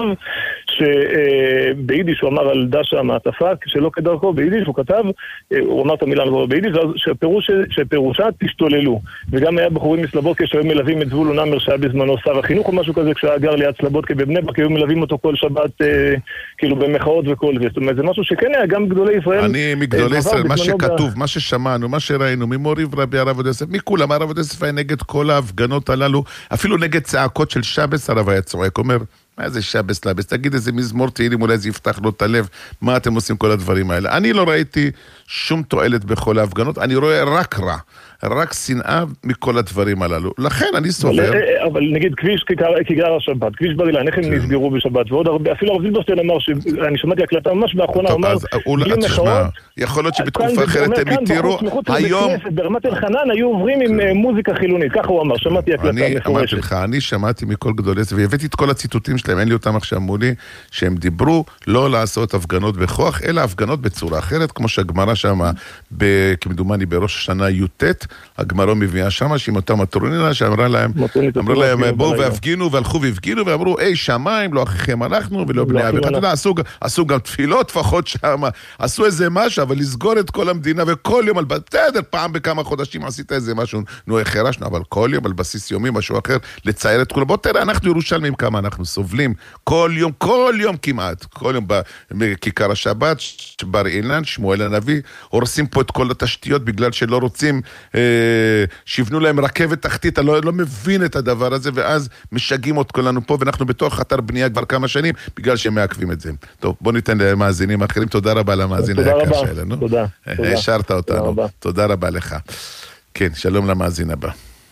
שביידיש הוא אמר על דשה המעטפה, שלא כדרכו ביידיש, הוא כתב, הוא אמר את המילה הזאת ביידיש, שפירושה תשתוללו. וגם היה בחורים מסלבודקה שהיו מלווים את זבולון המר שהיה בזמנו שר החינוך או משהו כזה, כשהיה גר ליד סלבודקה בבני ברק, היו מלווים אותו כל שבת, כאילו במחאות וכל זה. זאת אומרת, זה משהו שכן היה גם גדולי ישראל. אני מגדולי ישראל, מה שכתוב, מה ששמענו, מה שראינו, ממורי ורבי הרב עובדיה יוסף, מכולם, הרב עובדיה יוסף היה נגד כל ההפגנות הללו, אפילו נגד צעקות של שבס, הרב היה צועק, אומר, מה זה שבס לבס? תגיד איזה מזמור תהילים, אולי זה יפתח לו את הלב, מה אתם עושים כל הדברים האלה? אני לא ראיתי שום תועלת בכל ההפגנות, אני רואה רק רע, רק שנאה מכל הדברים הללו. לכן אני סובר... אבל נגיד כביש כיכר השבת, כביש בר אילן, איך הם נסגרו בשבת, ועוד הרבה, אפילו הרב זילברשטיין אמר, שאני שמעתי הקלטה ממש באחרונה, הוא אמר, תשמע, יכול להיות שבתקופה אחרת הם התירו, היום... ברמת אלחנן היו עוברים עם מוזיקה חילונית, ככה הוא אמר, שמעתי הקלטה מפורשת. אני שמעתי מכל גדולי, והבאתי את כל הציטוטים שלהם, אין לי אותם עכשיו מולי, שהם דיברו לא לעשות הפגנות בכוח, אלא הפגנות בצורה אחרת, כמו שהגמרא שם, כמדומני בראש השנה י"ט, הגמרא מביאה שם, שעם אותם הטרונינה, שאמרה להם, בואו והפגינו, והלכו והפגינו, ואמרו, שמיים, לא אחיכם הלכנו, ולא בני אביך. אתה יודע, עשו גם תפילות פחות שם, עשו איזה משהו, אבל לסגור את כל המדינה, וכל יום, בסדר, פעם בכמה חודשים עשית איזה משהו, החרשנו, אבל כל יום, על בסיס יומי, משהו אחר, לצייר את כולם. בוא תראה, אנחנו ירושלמים כמה אנחנו סובלים, כל יום כמעט, כל יום בכיכר השבת, בר אילן, שמואל הנביא, הורסים פה את כל התשתיות, בגלל שלא רוצים שיבנו להם רכבת תחתית, אני לא מבין את הדבר הזה, ואז משגעים את כולנו פה, ואנחנו בתוך חתר בנייה כבר כמה שנים, בגלל שהם מעכבים את זה. טוב, בוא ניתן למאזינים אחרים, תודה רבה למאזין היקר שלנו. תודה. השארת אותנו. תודה רבה לך. כן, שלום למאזין הבא.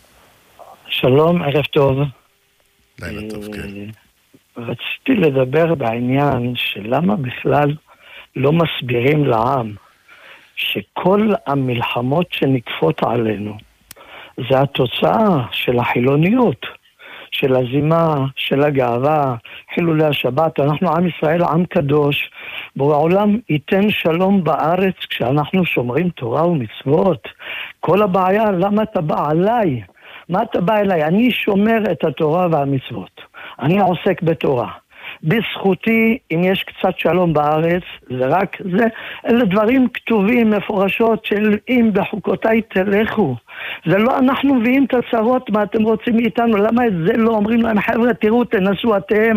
שלום, ערב טוב. לילה טוב, כן. רציתי לדבר בעניין שלמה בכלל לא מסבירים לעם שכל המלחמות שנקפות עלינו זה התוצאה של החילוניות, של הזימה, של הגאווה, חילולי השבת. אנחנו עם ישראל, עם קדוש, בעולם ייתן שלום בארץ כשאנחנו שומרים תורה ומצוות. כל הבעיה, למה אתה בא עליי? מה אתה בא אליי? אני שומר את התורה והמצוות. אני עוסק בתורה. בזכותי, אם יש קצת שלום בארץ, זה רק זה. אלה דברים כתובים, מפורשות, של אם בחוקותיי תלכו. זה לא אנחנו מביאים את הצרות, מה אתם רוצים מאיתנו, למה את זה לא אומרים להם, חבר'ה, תראו, תנסו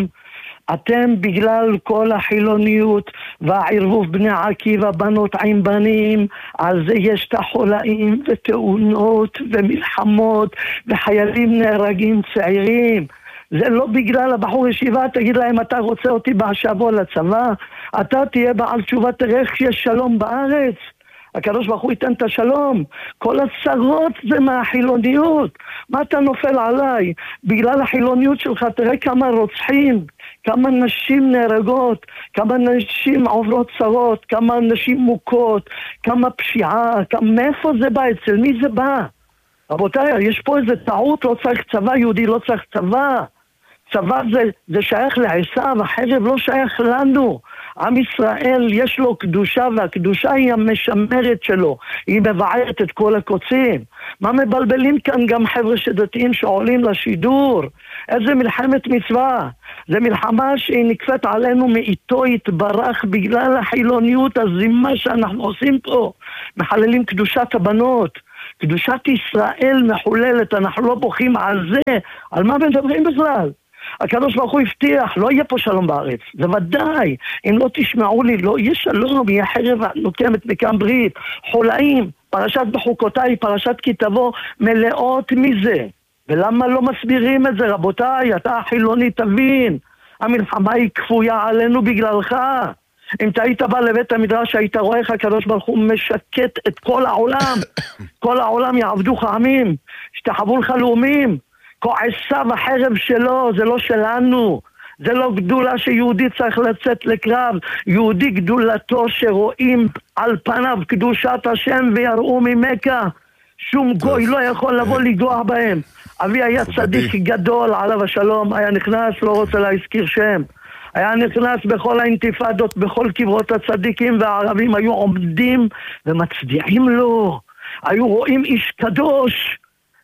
אתם בגלל כל החילוניות והערבוב בני עקיבא, בנות עם בנים, על זה יש תחולאים ותאונות ומלחמות וחיילים נהרגים צעירים. זה לא בגלל הבחור ישיבה, תגיד להם, אתה רוצה אותי בשבוע לצבא? אתה תהיה בעל תשובה, תראה איך יש שלום בארץ. הקדוש ברוך הוא ייתן את השלום. כל הצרות זה מהחילוניות. מה אתה נופל עליי? בגלל החילוניות שלך, תראה כמה רוצחים, כמה נשים נהרגות, כמה נשים עוברות צרות, כמה נשים מוכות, כמה פשיעה, מאיפה זה בא? אצל מי זה בא? רבותיי, יש פה איזה טעות, לא צריך צבא, יהודי לא צריך צבא. צבא זה שייך לעשיו, החרב לא שייך לנו. עם ישראל יש לו קדושה, והקדושה היא המשמרת שלו, היא מבערת את כל הקוצים. מה מבלבלים כאן גם חבר'ה שדתיים שעולים לשידור? איזה מלחמת מצווה? זה מלחמה שהיא נקפת עלינו מאיתו יתברך בגלל החילוניות הזימה שאנחנו עושים פה. מחללים קדושת הבנות, קדושת ישראל מחוללת, אנחנו לא בוכים על זה. על מה מדברים בכלל? הקדוש ברוך הוא הבטיח, לא יהיה פה שלום בארץ, זה ודאי. אם לא תשמעו לי, לא יהיה שלום, יהיה חרב נוקמת מכאן ברית. חולאים, פרשת בחוקותיי, פרשת כי תבוא, מלאות מזה. ולמה לא מסבירים את זה, רבותיי? אתה החילוני תבין, המלחמה היא כפויה עלינו בגללך. אם אתה היית בא לבית המדרש, היית רואה איך הקדוש ברוך הוא משקט את כל העולם. כל העולם יעבדוך עמים, שתחוו לך לאומים. כועשיו החרב שלו, זה לא שלנו. זה לא גדולה שיהודי צריך לצאת לקרב. יהודי גדולתו שרואים על פניו קדושת השם ויראו ממכה. שום גוי לא יכול לבוא לגוע בהם. אבי היה צדיק גדול עליו השלום, היה נכנס, לא רוצה להזכיר שם, היה נכנס בכל האינתיפאדות, בכל קברות הצדיקים, והערבים היו עומדים ומצדיעים לו. היו רואים איש קדוש.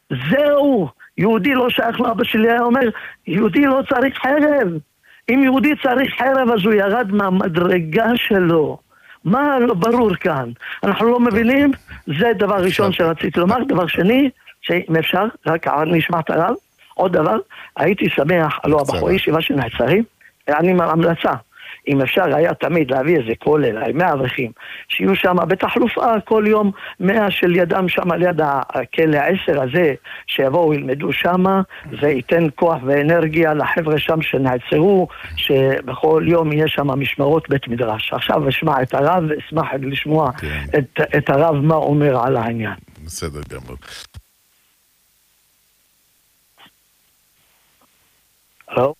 זהו, יהודי לא שייך לאבא שלי, היה אומר, יהודי לא צריך חרב. אם יהודי צריך חרב, אז הוא ירד מהמדרגה שלו. מה לא ברור כאן? אנחנו לא מבינים? זה דבר ראשון שרציתי לומר. דבר שני, שאם אפשר, רק נשמע את הרב, עוד דבר, הייתי שמח, הלוא הבחורי ישיבה של נעצרים, אני ממלצה, אם אפשר היה תמיד להביא איזה כולל, 100 אברכים, שיהיו שם בתחלופה כל יום 100 של ידם שם על יד הכלא 10 הזה, שיבואו ילמדו שם, זה ייתן כוח ואנרגיה לחבר'ה שם שנעצרו, שבכל יום יהיה שם משמרות בית מדרש. עכשיו אשמע את הרב, אשמח לשמוע את הרב מה אומר על העניין. בסדר גמור. הלו?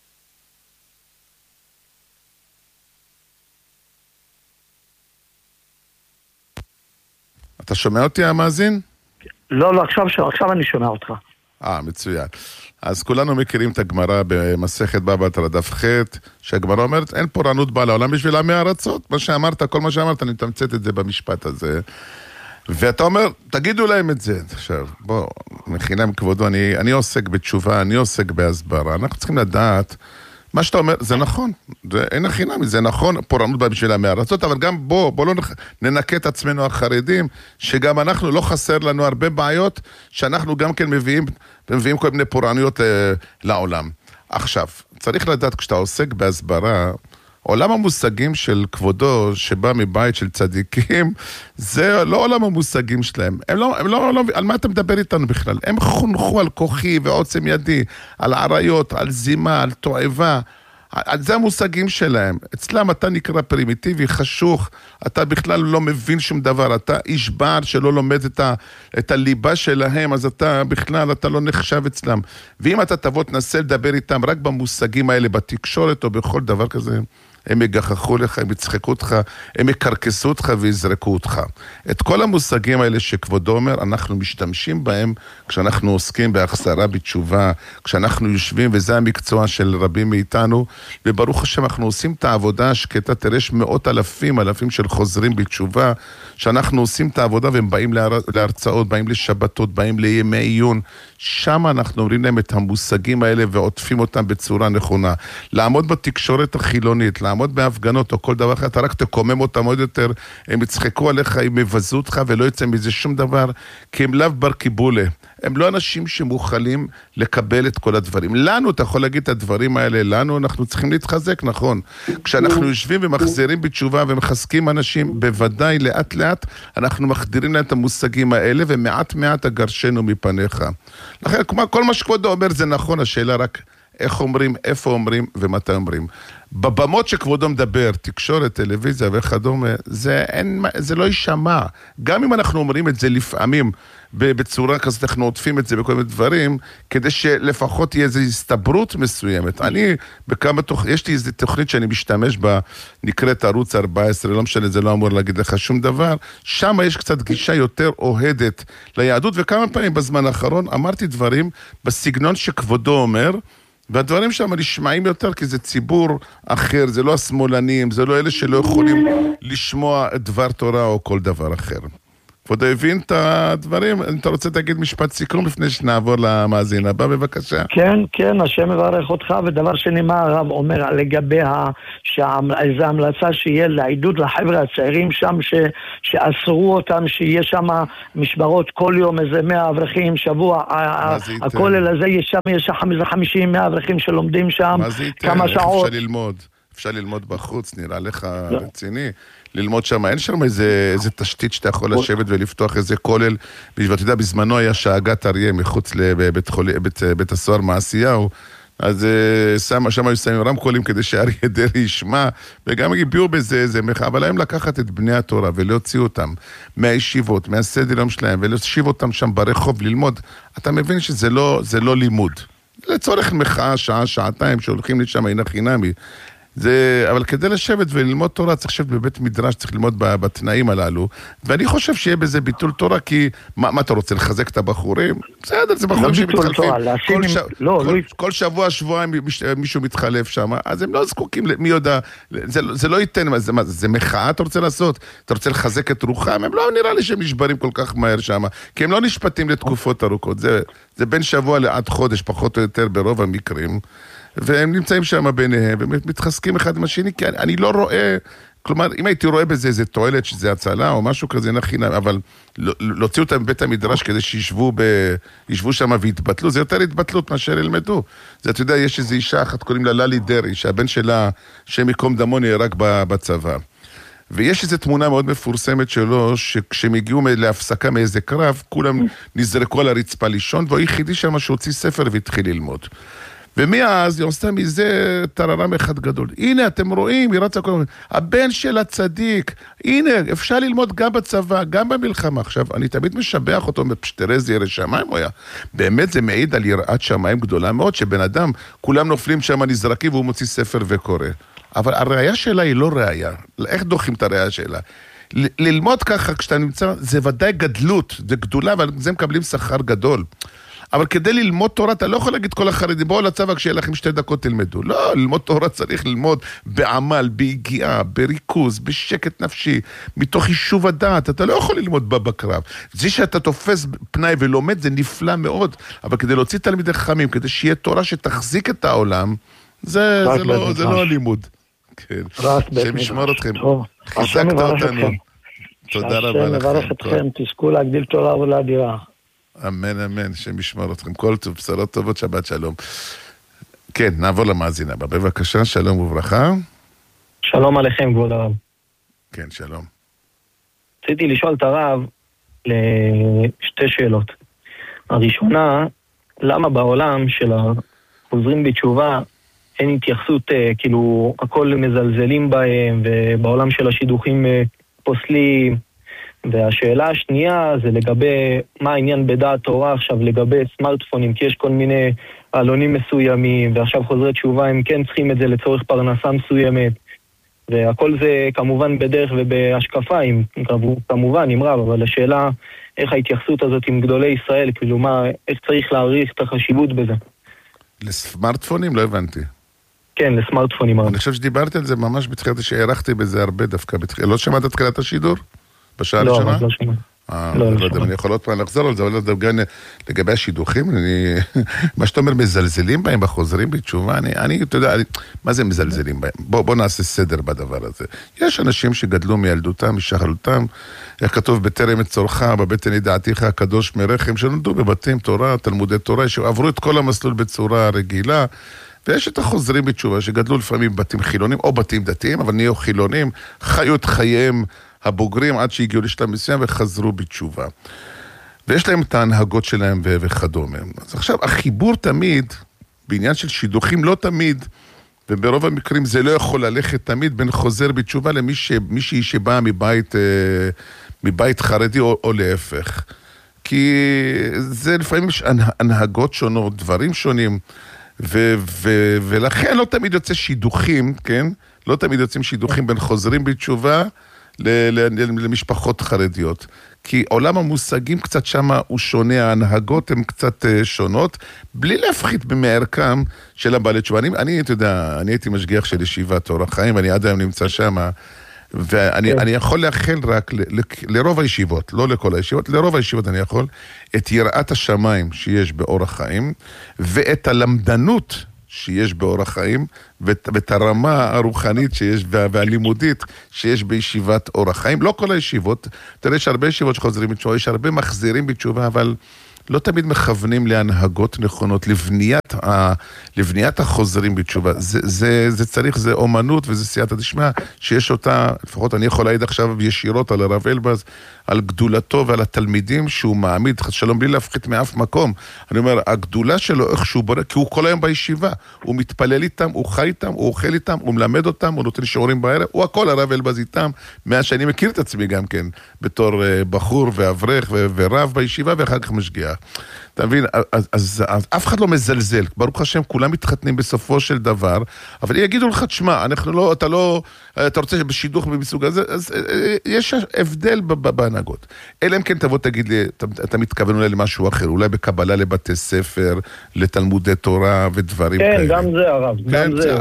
אתה שומע אותי המאזין? לא, עכשיו אני שומע אותך. מצוין. אז כולנו מכירים את הגמרא במסכת בבא בתרא דף ח', שהגמרא אומרת, אין פורענות באה לעולם בשביל עמי ארצות. מה שאמרת, כל מה שאמרת, אני מתמצת את זה במשפט הזה. ואתה אומר, תגידו להם את זה. עכשיו, בוא, מחינם כבודו, אני עוסק בתשובה, אני עוסק בהסברה. אנחנו צריכים לדעת, מה שאתה אומר, זה נכון. אין חינם, זה נכון, פורענות באה בשביל עמי ארצות, אבל גם בוא לא ננקה את עצמנו החרדים, שגם אנחנו, לא חסר לנו הרבה בעיות, שאנחנו גם כן מביאים כל מיני פורענויות לעולם. עכשיו, צריך לדעת, כשאתה עוסק בהסברה, עולם המושגים של כבודו שבא מבית של צדיקים, זה לא עולם המושגים שלהם. הם לא, על מה אתה מדבר איתנו בכלל? הם חונכו על כוחי ועוצם ידי, על עריות, על זימה, על תועבה. זה המושגים שלהם. אצלם אתה נקרא פרימיטיבי, חשוך, אתה בכלל לא מבין שום דבר, אתה איש בעל שלא לומד את הליבה שלהם, אז אתה בכלל, אתה לא נחשב אצלם. ואם אתה תבוא, תנסה לדבר איתם רק במושגים האלה, בתקשורת או בכל דבר כזה, הם יגחכו לך, הם יצחקו אותך, הם יקרקסו אותך ויזרקו אותך. את כל המושגים האלה שכבודו אומר, אנחנו משתמשים בהם כשאנחנו עוסקים בהחזרה בתשובה, כשאנחנו יושבים, וזה המקצוע של רבים מאיתנו, וברוך השם אנחנו עושים את העבודה השקטה, תראה יש מאות אלפים של חוזרים בתשובה, שאנחנו עושים את העבודה והם באים להרצאות, באים לשבתות, באים לימי עיון, שם אנחנו אומרים להם את המושגים האלה ועוטפים אותם בצורה נכונה. לעמוד בתקשורת החילונית, לעמוד בהפגנות או כל דבר אחר, אתה רק תקומם אותם עוד יותר, הם יצחקו עליך, הם יבזו אותך ולא יצא מזה שום דבר, כי הם לאו בר קיבולה. הם לא אנשים שמוכלים לקבל את כל הדברים. לנו, אתה יכול להגיד את הדברים האלה, לנו אנחנו צריכים להתחזק, נכון. כשאנחנו יושבים ומחזירים בתשובה ומחזקים אנשים, בוודאי לאט לאט אנחנו מחדירים להם את המושגים האלה, ומעט מעט אגרשנו מפניך. לכן, כל מה שכבודו אומר זה נכון, השאלה רק איך אומרים, איפה אומרים ומתי אומרים. בבמות שכבודו מדבר, תקשורת, טלוויזיה וכדומה, זה לא יישמע. גם אם אנחנו אומרים את זה לפעמים, בצורה כזאת אנחנו עוטפים את זה בכל מיני דברים, כדי שלפחות תהיה איזו הסתברות מסוימת. יש לי איזו תוכנית שאני משתמש בה, נקראת ערוץ 14, לא משנה, זה לא אמור להגיד לך שום דבר, שם יש קצת גישה יותר אוהדת ליהדות, וכמה פעמים בזמן האחרון אמרתי דברים בסגנון שכבודו אומר, והדברים שם נשמעים יותר, כי זה ציבור אחר, זה לא השמאלנים, זה לא אלה שלא יכולים לשמוע דבר תורה או כל דבר אחר. כבודו הבין את הדברים? אתה רוצה להגיד משפט סיכום לפני שנעבור למאזין הבא, בבקשה? כן, השם מברך אותך, ודבר שני מה הרב אומר לגבי איזו המלצה שיהיה לעידוד לחבר'ה הצעירים שם, שאסרו אותם, שיהיה שם משברות כל יום, איזה 100 אברכים, שבוע, הכולל הזה, יש שם איזה 50-100 אברכים שלומדים שם, כמה שעות. אפשר ללמוד בחוץ, נראה לך רציני. ללמוד שם, אין שם איזה תשתית שאתה יכול לשבת ולפתוח איזה כולל, ואתה יודע, בזמנו היה שאגת אריה מחוץ לבית הסוהר מעשיהו, אז שם היו שמים רמקולים כדי שאריה דרעי ישמע, וגם הגיעו בזה איזה מחאה, אבל הם לקחת את בני התורה ולהוציא אותם מהישיבות, מהסדר יום שלהם, ולהושיב אותם שם ברחוב ללמוד, אתה מבין שזה לא לימוד. לצורך מחאה, שעה, שעתיים, שהולכים לשם אינה חינמי, אבל כדי לשבת וללמוד תורה צריך לשבת בבית מדרש, צריך ללמוד בתנאים הללו, ואני חושב שיהיה בזה ביטול תורה, כי מה אתה רוצה, לחזק את הבחורים? בסדר, זה בחורים שמתחלפים כל שבוע, שבועיים מישהו מתחלף שם, אז הם לא זקוקים, מי יודע, זה לא ייתן, זה מחאה אתה רוצה לעשות? אתה רוצה לחזק את רוחם? הם לא נראה לי שהם נשברים כל כך מהר שם, כי הם לא נשפטים לתקופות ארוכות, זה בין שבוע לעד חודש, פחות או יותר ברוב המקרים, והם נמצאים שם ביניהם, ומתחזקים אחד עם השני, כי אני לא רואה, כלומר, אם הייתי רואה בזה איזה תועלת, שזה הצלה או משהו כזה נכין, אבל להוציא אותם בבית המדרש כדי שישבו שם והתבטלו, זה יותר התבטלות מאשר ילמדו. זה, אתה יודע, יש איזו אישה אחת, קוראים לה ללי דרעי, שהבן שלה, שם מקום דמו נהרג בצבא. ויש איזו תמונה מאוד מפורסמת שלו, שכשהם הגיעו להפסקה מאיזה קרב, כולם נזרקו על הרצפה לישון, והוא היחידי שם שהוציא ספר והתחיל ללמוד. ומאז היא עושה מזה טררם אחד גדול. הנה, אתם רואים, היא רצה כל הזמן, הבן של הצדיק, הנה, אפשר ללמוד גם בצבא, גם במלחמה. עכשיו, אני תמיד משבח אותו, תראה איזה ירא שמיים הוא היה. באמת זה מעיד על יראת שמיים גדולה מאוד, שבן אדם, כולם נופלים שם נזרקים, והוא מוציא ספר וקורא. אבל הראייה שלה היא לא ראייה. איך דוחים את הראייה שלה? ללמוד ככה כשאתה נמצא, זה ודאי גדלות, זה גדולה, אבל זה מקבלים שכר גדול. אבל כדי ללמוד תורה, אתה לא יכול להגיד כל החרדים, בואו לצבא כשיהיה לכם 2 דקות תלמדו. לא, ללמוד תורה צריך ללמוד בעמל, בהגיעה, בריכוז, בשקט נפשי, מתוך יישוב הדעת. אתה לא יכול ללמוד בקרב. זה שאתה תופס פנאי ולומד, זה נפלא מאוד. אבל כדי להוציא תלמידי חכמים, כדי שיהיה תורה שתחזיק את העולם, זה לא הלימוד. כן. השם ישמור אתכם. חיזקת אותנו. תודה רבה לכם. השם מברך אתכם, תזכו להגדיל תורה ולאדירה. אמן, אמן, שם ישמור אתכם. כל טוב, בשורות טובות, שבת שלום. כן, נעבור למאזין הבא. בבקשה, שלום וברכה. שלום עליכם, כבוד הרב. כן, שלום. רציתי לשאול את הרב לשתי שאלות. הראשונה, למה בעולם של החוזרים בתשובה אין התייחסות, כאילו הכל מזלזלים בהם, ובעולם של השידוכים פוסלים, והשאלה השנייה זה לגבי מה העניין בדעת תורה עכשיו לגבי סמארטפונים, כי יש כל מיני עלונים מסוימים, ועכשיו חוזרי תשובה הם כן צריכים את זה לצורך פרנסה מסוימת, והכל זה כמובן בדרך ובהשקפה, כמובן עם רב, אבל השאלה איך ההתייחסות הזאת עם גדולי ישראל, כאילו איך צריך להעריך את החשיבות בזה. לסמארטפונים? לא הבנתי. כן, לסמארטפונים. אני חושב שדיברתי על זה ממש בתחילת, שהערכתי בזה הרבה דווקא. לא שמעת את תחילת השידור? בשעה הראשונה? לא, לא שמעת. לא יודע, אני יכול עוד פעם לחזור על זה, אבל לגבי השידוכים, מה שאתה אומר, מזלזלים בהם, בחוזרים בתשובה, אתה יודע, מה זה מזלזלים בהם? בוא נעשה סדר בדבר הזה. יש אנשים שגדלו מילדותם, משחלותם, איך כתוב, בטרם את צורך, בבטן ידעתיך הקדוש מרחם, שנולדו בבתים תורה, תלמודי תורה, שעברו את כל המסלול בצורה רגילה, ויש את החוזרים בתשובה, שגדלו לפעמים בתים חילונים, או בתים דתיים, אבל נהיו חילונים, חיו את חייהם הבוגרים עד שהגיעו לשלב מסוים וחזרו בתשובה. ויש להם את ההנהגות שלהם וכדומה. אז עכשיו, החיבור תמיד, בעניין של שידוכים לא תמיד, וברוב המקרים זה לא יכול ללכת תמיד בין חוזר בתשובה למישהי שבאה מבית חרדי או להפך. כי זה לפעמים יש הנהגות שונות, דברים שונים, ולכן לא תמיד יוצא שידוכים, כן? לא תמיד יוצאים שידוכים בין חוזרים בתשובה למשפחות חרדיות. כי עולם המושגים קצת שמה הוא שונה, ההנהגות הן קצת שונות, בלי להפחית במערכם של הבעלי תשובה. אני, אתה יודע, אני הייתי משגיח של ישיבת אור החיים, ואני עד היום נמצא שמה, ואני יכול לאחל רק לרוב הישיבות, לא לכל הישיבות, לרוב הישיבות אני יכול, את יראת השמיים שיש באור החיים, ואת הלמדנות שיש באור החיים, ואת הרמה הרוחנית שיש, והלימודית שיש בישיבת אור החיים. לא כל הישיבות, תראה, יש הרבה ישיבות שחוזרים בתשובה, יש הרבה מחזירים בתשובה, אבל לא תמיד מכוונים להנהגות נכונות, לבניית החוזרים בתשובה. זה צריך, זה אומנות וזה סייעתא דשמיא, שיש אותה, לפחות אני יכול להעיד עכשיו ישירות על הרב אלבז, על גדולתו ועל התלמידים שהוא מעמיד, שלום בלי להפחית מאף מקום. אני אומר, הגדולה שלו, איך שהוא בורא, כי הוא כל היום בישיבה, הוא מתפלל איתם, הוא חי איתם, הוא אוכל איתם, הוא מלמד אותם, הוא נותן שיעורים בערב, הוא הכל הרב אלבז איתם, מאז שאני מכיר את עצמי גם כן, בתור בחור ואברך ורב בישיבה, ואחר כך משגיח. אתה מבין? אז אף אחד לא מזלזל, ברוך השם, כולם מתחתנים בסופו של דבר, אבל יגידו לך, תשמע, אתה רוצה בשידוך מסוג הזה, אז יש הבדל בהנהגות. אלא אם כן תבוא תגיד לי, אתה מתכוון אולי למשהו אחר, אולי בקבלה לבתי ספר, לתלמודי תורה ודברים כאלה. כן, גם זה הרב, גם זה.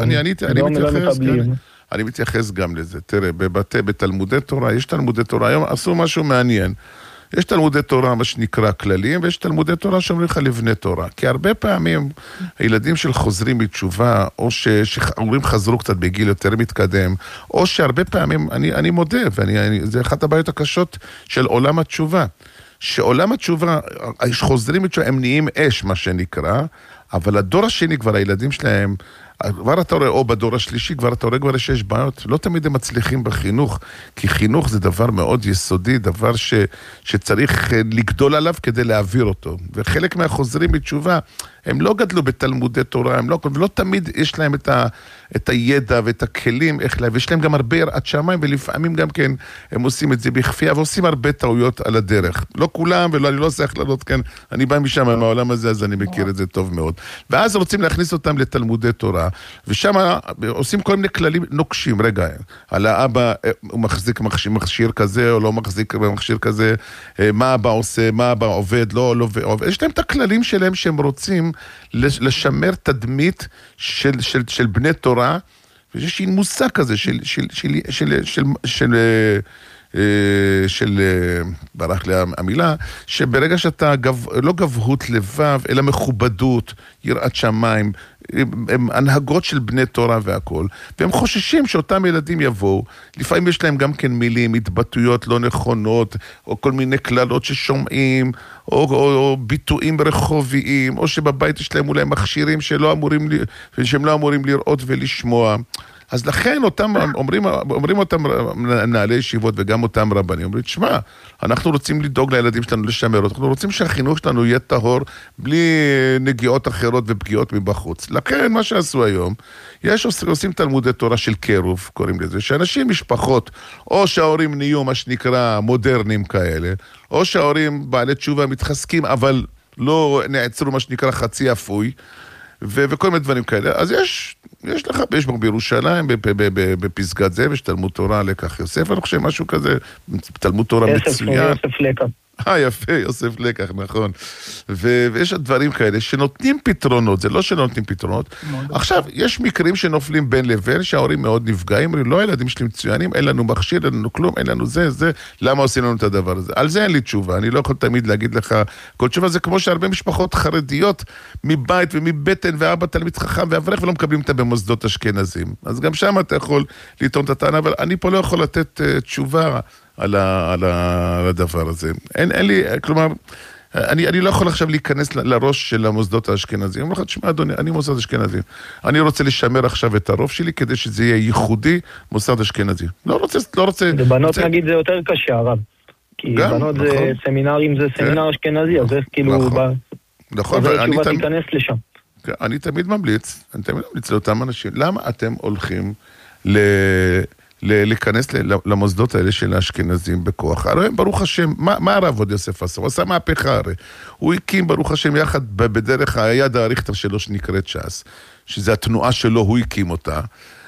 אני מתייחס גם לזה. תראה, בתלמודי תורה, יש תלמודי תורה, היום עשו משהו מעניין. יש תלמודי תורה, מה שנקרא כללים, ויש תלמודי תורה שאומרים לך לבני תורה. כי הרבה פעמים הילדים של חוזרים בתשובה, או שאומרים חזרו קצת בגיל יותר מתקדם, או שהרבה פעמים, אני מודה, זה אחת הבעיות הקשות של עולם התשובה. שעולם התשובה, חוזרים בתשובה, הם נהיים אש, מה שנקרא, אבל הדור השני כבר, הילדים שלהם, כבר אתה רואה, או בדור השלישי, כבר אתה רואה כבר שיש בעיות, לא תמיד הם מצליחים בחינוך, כי חינוך זה דבר מאוד יסודי, דבר שצריך לגדול עליו כדי להעביר אותו. וחלק מהחוזרים בתשובה, הם לא גדלו בתלמודי תורה, לא תמיד יש להם את הידע ואת הכלים איך להביא, יש להם גם הרבה יראת שמיים, ולפעמים גם כן הם עושים את זה בכפייה, ועושים הרבה טעויות על הדרך. לא כולם, ואני לא עושה הכללות כאן, אני בא משם מהעולם הזה, אז אני מכיר את זה טוב מאוד. ואז רוצים להכניס אותם לתלמודי תורה, ושם עושים כל מיני כללים נוקשים, רגע, על האבא, הוא מחזיק מכשיר כזה, או לא מחזיק מכשיר כזה, מה אבא עושה, מה אבא עובד, לא עובד. יש להם את הכללים שלהם שהם רוצים לשמר תדמית של בני תורה, ויש מושג כזה של ברח לי המילה, שברגע שאתה לא גבהות לבב, אלא מכובדות, יראת שמיים, הם הנהגות של בני תורה והכל, והם חוששים שאותם ילדים יבואו, לפעמים יש להם גם כן מילים, התבטאויות לא נכונות, או כל מיני כללות ששומעים, או ביטויים רחוביים, או שבבית יש להם אולי מכשירים שהם לא אמורים לראות ולשמוע. אז לכן אומרים אותם מנהלי ישיבות וגם אותם רבנים, אומרים, תשמע, אנחנו רוצים לדאוג לילדים שלנו לשמר, אנחנו רוצים שהחינוך שלנו יהיה טהור, בלי נגיעות אחרות ופגיעות מבחוץ. לכן מה שעשו היום, עושים תלמודי תורה של קירוב, קוראים לזה, שאנשים, משפחות, או שההורים נהיו מה שנקרא מודרנים כאלה, או שההורים בעלי תשובה מתחזקים, אבל לא נעצרו מה שנקרא חצי אפוי, וכל מיני דברים כאלה. אז יש בירושלים, בפסגת זאב, יש תלמוד תורה לקח יוסף, אני חושב משהו כזה, תלמוד תורה מצוין. יוסף לקח. יפה, יוסף לקח, נכון. ויש דברים כאלה שנותנים פתרונות, זה לא שלא נותנים פתרונות. עכשיו, יש מקרים שנופלים בין לבין, שההורים מאוד נפגעים, אומרים, לא, הילדים שלי מצוינים, אין לנו מכשיר, אין לנו כלום, אין לנו זה, למה עושים לנו את הדבר הזה? על זה אין לי תשובה, אני לא יכול תמיד להגיד לך, כל תשובה זה כמו שהרבה משפחות חרדיות, מבית ומבטן, ואבא תלמיד חכם ואברך, ולא מקבלים אותה במוסדות אשכנזים. אז גם שם אתה יכול לטעון את הטענה, אבל אני פה לא יכול לתת תשובה על הדבר הזה. אין לי, כלומר, אני לא יכול עכשיו להיכנס לראש של המוסדות האשכנזיים. אני אומר לך, תשמע אדוני, אני מוסד אשכנזי. אני רוצה לשמר עכשיו את הרוב שלי, כדי שזה יהיה ייחודי מוסד אשכנזי. לא רוצה... בבנות נגיד זה יותר קשה, הרב. כי בנות זה סמינרים, זה סמינר אשכנזי, אז זה כאילו... נכון, ואני תיכנס לשם. אני תמיד ממליץ לאותם אנשים, למה אתם הולכים להיכנס למוסדות האלה של האשכנזים בכוח? הרי ברוך השם, מה הרב עוד יוסף עשה? הוא עשה מהפכה הרי. הוא הקים ברוך השם יחד בדרך היד האריכתר שלו שנקראת ש"ס, שזה התנועה שלו, הוא הקים אותה,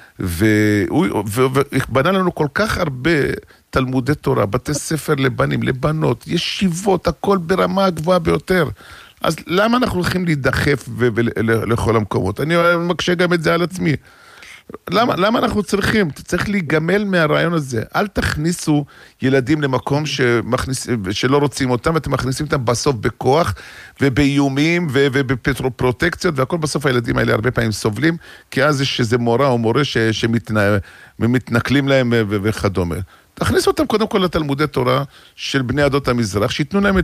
ובנה לנו כל כך הרבה תלמודי תורה, בתי ספר לבנים, לבנות, ישיבות, הכל ברמה הגבוהה ביותר. אז למה אנחנו הולכים להידחף לכל המקומות? אני מקשה גם את זה על עצמי. למה אנחנו צריך להיגמל מהרעיון הזה? אל תכניסו ילדים למקום שלא רוצים אותם, ואתם מכניסים אותם בסוף בכוח, ובאיומים, ובפרוטקציות, והכל בסוף הילדים האלה הרבה פעמים סובלים, כי אז יש איזה מורה או מורה שמתנכלים להם וכדומה. תכניסו אותם קודם כל לתלמודי תורה של בני עדות המזרח, שיתנו להם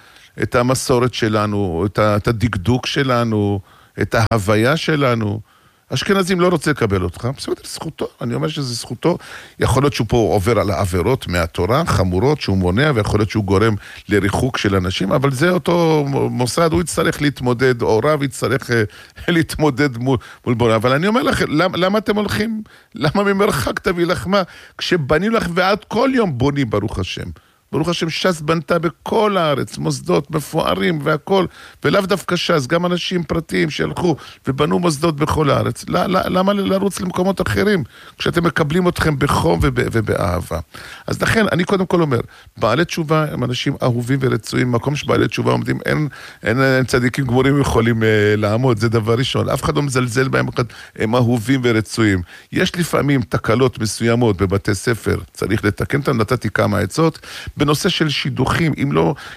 את המסורת שלנו, את הדקדוק שלנו, את ההוויה שלנו. אשכנזים לא רוצה לקבל אותך, בסדר, זכותו, אני אומר שזה זכותו, יכול להיות שהוא פה עובר על העבירות מהתורה, חמורות שהוא מונע, ויכול להיות שהוא גורם לריחוק של אנשים, אבל זה אותו מוסד, הוא יצטרך להתמודד, או רב יצטרך להתמודד מול בונה, אבל אני אומר לכם, למה אתם הולכים, למה ממרחק תביא לחמה, כשבנים לך ועד כל יום בונים ברוך השם, ברוך השם ש"ס בנתה בכל הארץ, מוסדות מפוארים והכל, ולאו דווקא ש"ס, גם אנשים פרטיים שהלכו ובנו מוסדות בכל הארץ. למה לרוץ למקומות אחרים? כשאתם מקבלים אתכם בחום ובאהבה. אז לכן, אני קודם כל אומר, בעלי תשובה הם אנשים אהובים ורצויים, מקום שבעלי תשובה עומדים, אין צדיקים גמורים יכולים לעמוד, זה דבר ראשון. אף אחד לא מזלזל בהם, הם אהובים ורצויים. יש לפעמים תקלות מסוימות בבתי ספר, צריך לתקן אותם, נתתי כמה עצות, בנושא של שידוכים, אם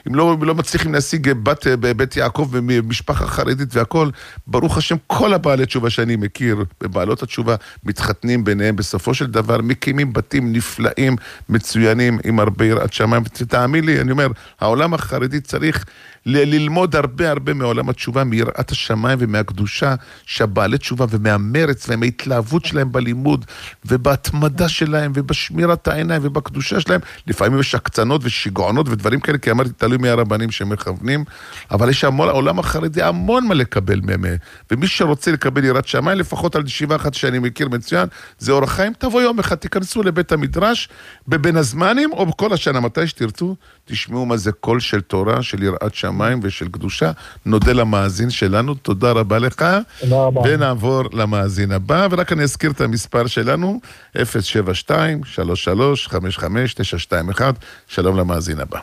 לא מצליחים להשיג בבית יעקב ומשפחה חרדית והכל, ברוך השם, כל הבעלי תשובה שאני מכיר, בבעלות התשובה, מתחתנים ביניהם, בסופו של דבר, מקימים בתים נפלאים, מצוינים, עם הרבה יראת שמיים, תאמין לי, אני אומר, העולם החרדי צריך ללמוד הרבה מעולם התשובה, מיראת השמיים ומהקדושה, שהבעלי תשובה ומהמרץ ומההתלהבות שלהם בלימוד, ובהתמדה שלהם, ובשמירת העיניים, ובקדושה שלהם, לפעמים יש הקצנות ושיגעונות ודברים כאלה, כי אמרתי, תלוי מהרבנים שמכוונים, אבל יש העולם החרדי המון מה לקבל מהם, ומי שרוצה לקבל יראת שמיים, לפחות על ישיבה אחת שאני מכיר מצוין, זה אורח חיים, תבוא יום אחד, תיכנסו לבית המדרש, בבין הזמנים, או בכל השנה, מתי שתרצו, תשמעו מה זה קול של תורה, של יראת שמיים ושל קדושה. נודה למאזין שלנו, תודה רבה לך. תודה רבה. ונעבור למאזין הבא, ורק אני אזכיר את המספר שלנו, 072-33-55-921, שלום למאזין הבא.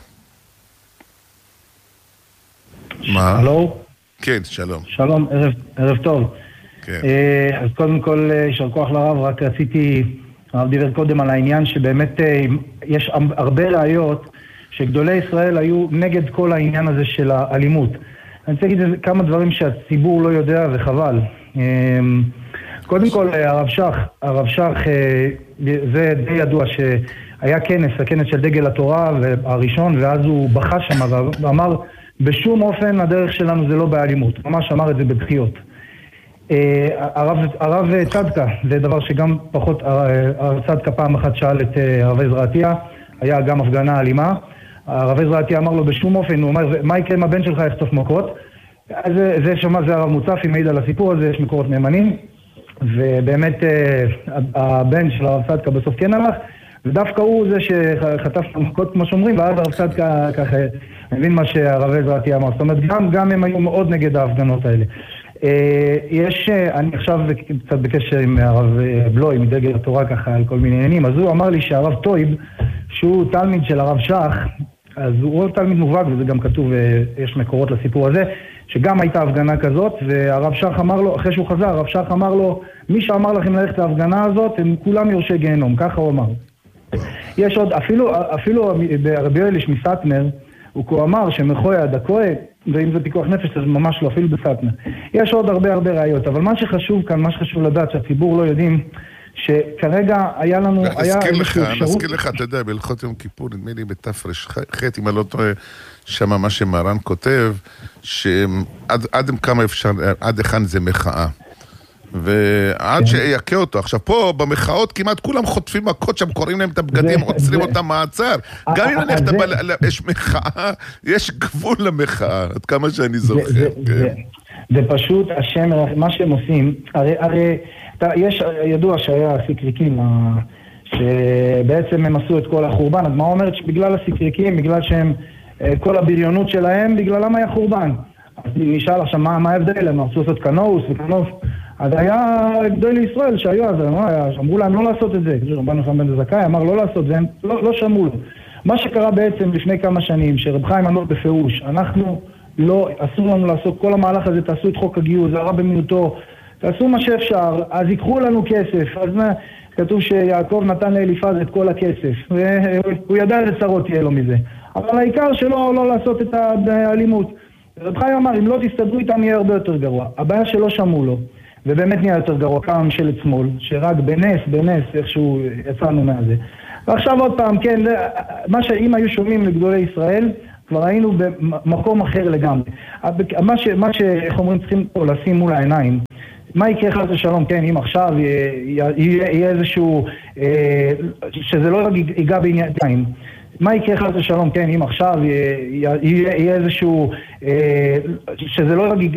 מה? הלו? כן, שלום. שלום, ערב טוב. כן. אז קודם כל, יישר כוח לרב, רק רציתי, הרב דיבר קודם על העניין שבאמת יש הרבה ראיות שגדולי ישראל היו נגד כל העניין הזה של האלימות. אני רוצה להגיד כמה דברים שהציבור לא יודע וחבל. קודם כל, הרב שך, זה די ידוע שהיה הכנס של דגל התורה הראשון, ואז הוא בכה שם ואמר, בשום אופן הדרך שלנו זה לא באלימות. ממש אמר את זה בבחיות. הרב צדקה, זה דבר שגם פחות, הרב צדקה פעם אחת שאל את הרב עזרא עטיה, היה גם הפגנה אלימה, הרב עזרא עטיה אמר לו בשום אופן, הוא אומר, מה יקרה אם הבן שלך יחטוף מכות? אז זה שמע, זה הרב מוצפי, מעיד על הסיפור הזה, יש מקורות נאמנים, ובאמת הבן של הרב צדקה בסוף כן הלך, ודווקא הוא זה שחטף מכות כמו שאומרים, ואז הרב צדקה ככה, אני מבין מה שהרב עזרא עטיה אמר, זאת אומרת, גם הם היו מאוד נגד ההפגנות האלה. אני עכשיו קצת בקשר עם הרב בלוי, מדגל התורה ככה על כל מיני עניינים, אז הוא אמר לי שהרב טויב, שהוא תלמיד של הרב שח, אז הוא תלמיד מובהק, וזה גם כתוב, יש מקורות לסיפור הזה, שגם הייתה הפגנה כזאת, והרב שח אמר לו, אחרי שהוא חזר, הרב שח אמר לו, מי שאמר לכם ללכת להפגנה הזאת, הם כולם יורשי גיהנום, ככה הוא אמר. יש עוד, אפילו ברבי אליש מסטמר, הוא אמר שמחוי עד הכוי, ואם זה פיקוח נפש, זה ממש לא, אפילו בסטמר. יש עוד הרבה ראיות, אבל מה שחשוב כאן, מה שחשוב לדעת, שהציבור לא יודעים, שכרגע היה לנו... נזכיר לך, אתה יודע, בהלכות יום כיפור, נדמה לי בתפרש חטא, אם אני לא טועה, שמה מה שמרן כותב, שעד כמה אפשר, עד היכן זה מחאה. ועד שיקה אותו. עכשיו פה במחאות כמעט כולם חוטפים מכות שם, קוראים להם את הבגדים, עוצרים אותם מעצר. גם אם נלכת יש מחאה, יש גבול למחאה, עד כמה שאני זוכר. זה פשוט השם, מה שהם עושים, הרי יש ידוע שהיה סיקריקים, שבעצם הם עשו את כל החורבן, אז מה אומרת שבגלל הסיקריקים, בגלל שהם, כל הבריונות שלהם, בגללם היה חורבן. אז נשאל עכשיו מה ההבדל, הם עשו לעשות קנאוס וקנאוס, אז היה גדול לישראל שהיו אז, אמרו להם לא לעשות את זה, רבן יוחנן בן זכאי אמר לא לעשות את זה, הם לא שמעו לו. מה שקרה בעצם לפני כמה שנים, שרב חיים אמר בפירוש, אנחנו לא, אסור לנו לעשות כל המהלך הזה, תעשו את חוק הגיוס, זה הרע במיעוטו, תעשו מה שאפשר, אז ייקחו לנו כסף, אז כתוב שיעקב נתן לאליפז את כל הכסף, והוא ידע איזה צרות תהיה לו מזה, אבל העיקר שלא לא לעשות את האלימות. רב חיים אמר, אם לא תסתדרו איתם יהיה הרבה יותר גרוע. הבעיה שלא שמעו לו, ובאמת נהיה יותר גרוע, כמה ממשלת שמאל, שרק בנס, איכשהו יצאנו מהזה. ועכשיו עוד פעם, כן, אם היו שומעים לגדולי ישראל, כבר היינו במקום אחר לגמרי. מה איך אומרים, צריכים פה לשים מול העיניים, מה יקרה חס ושלום, כן, אם עכשיו יהיה איזשהו, שזה לא ייגע בעניין, מה יקרה חס ושלום, כן, אם עכשיו יהיה איזשהו, שזה לא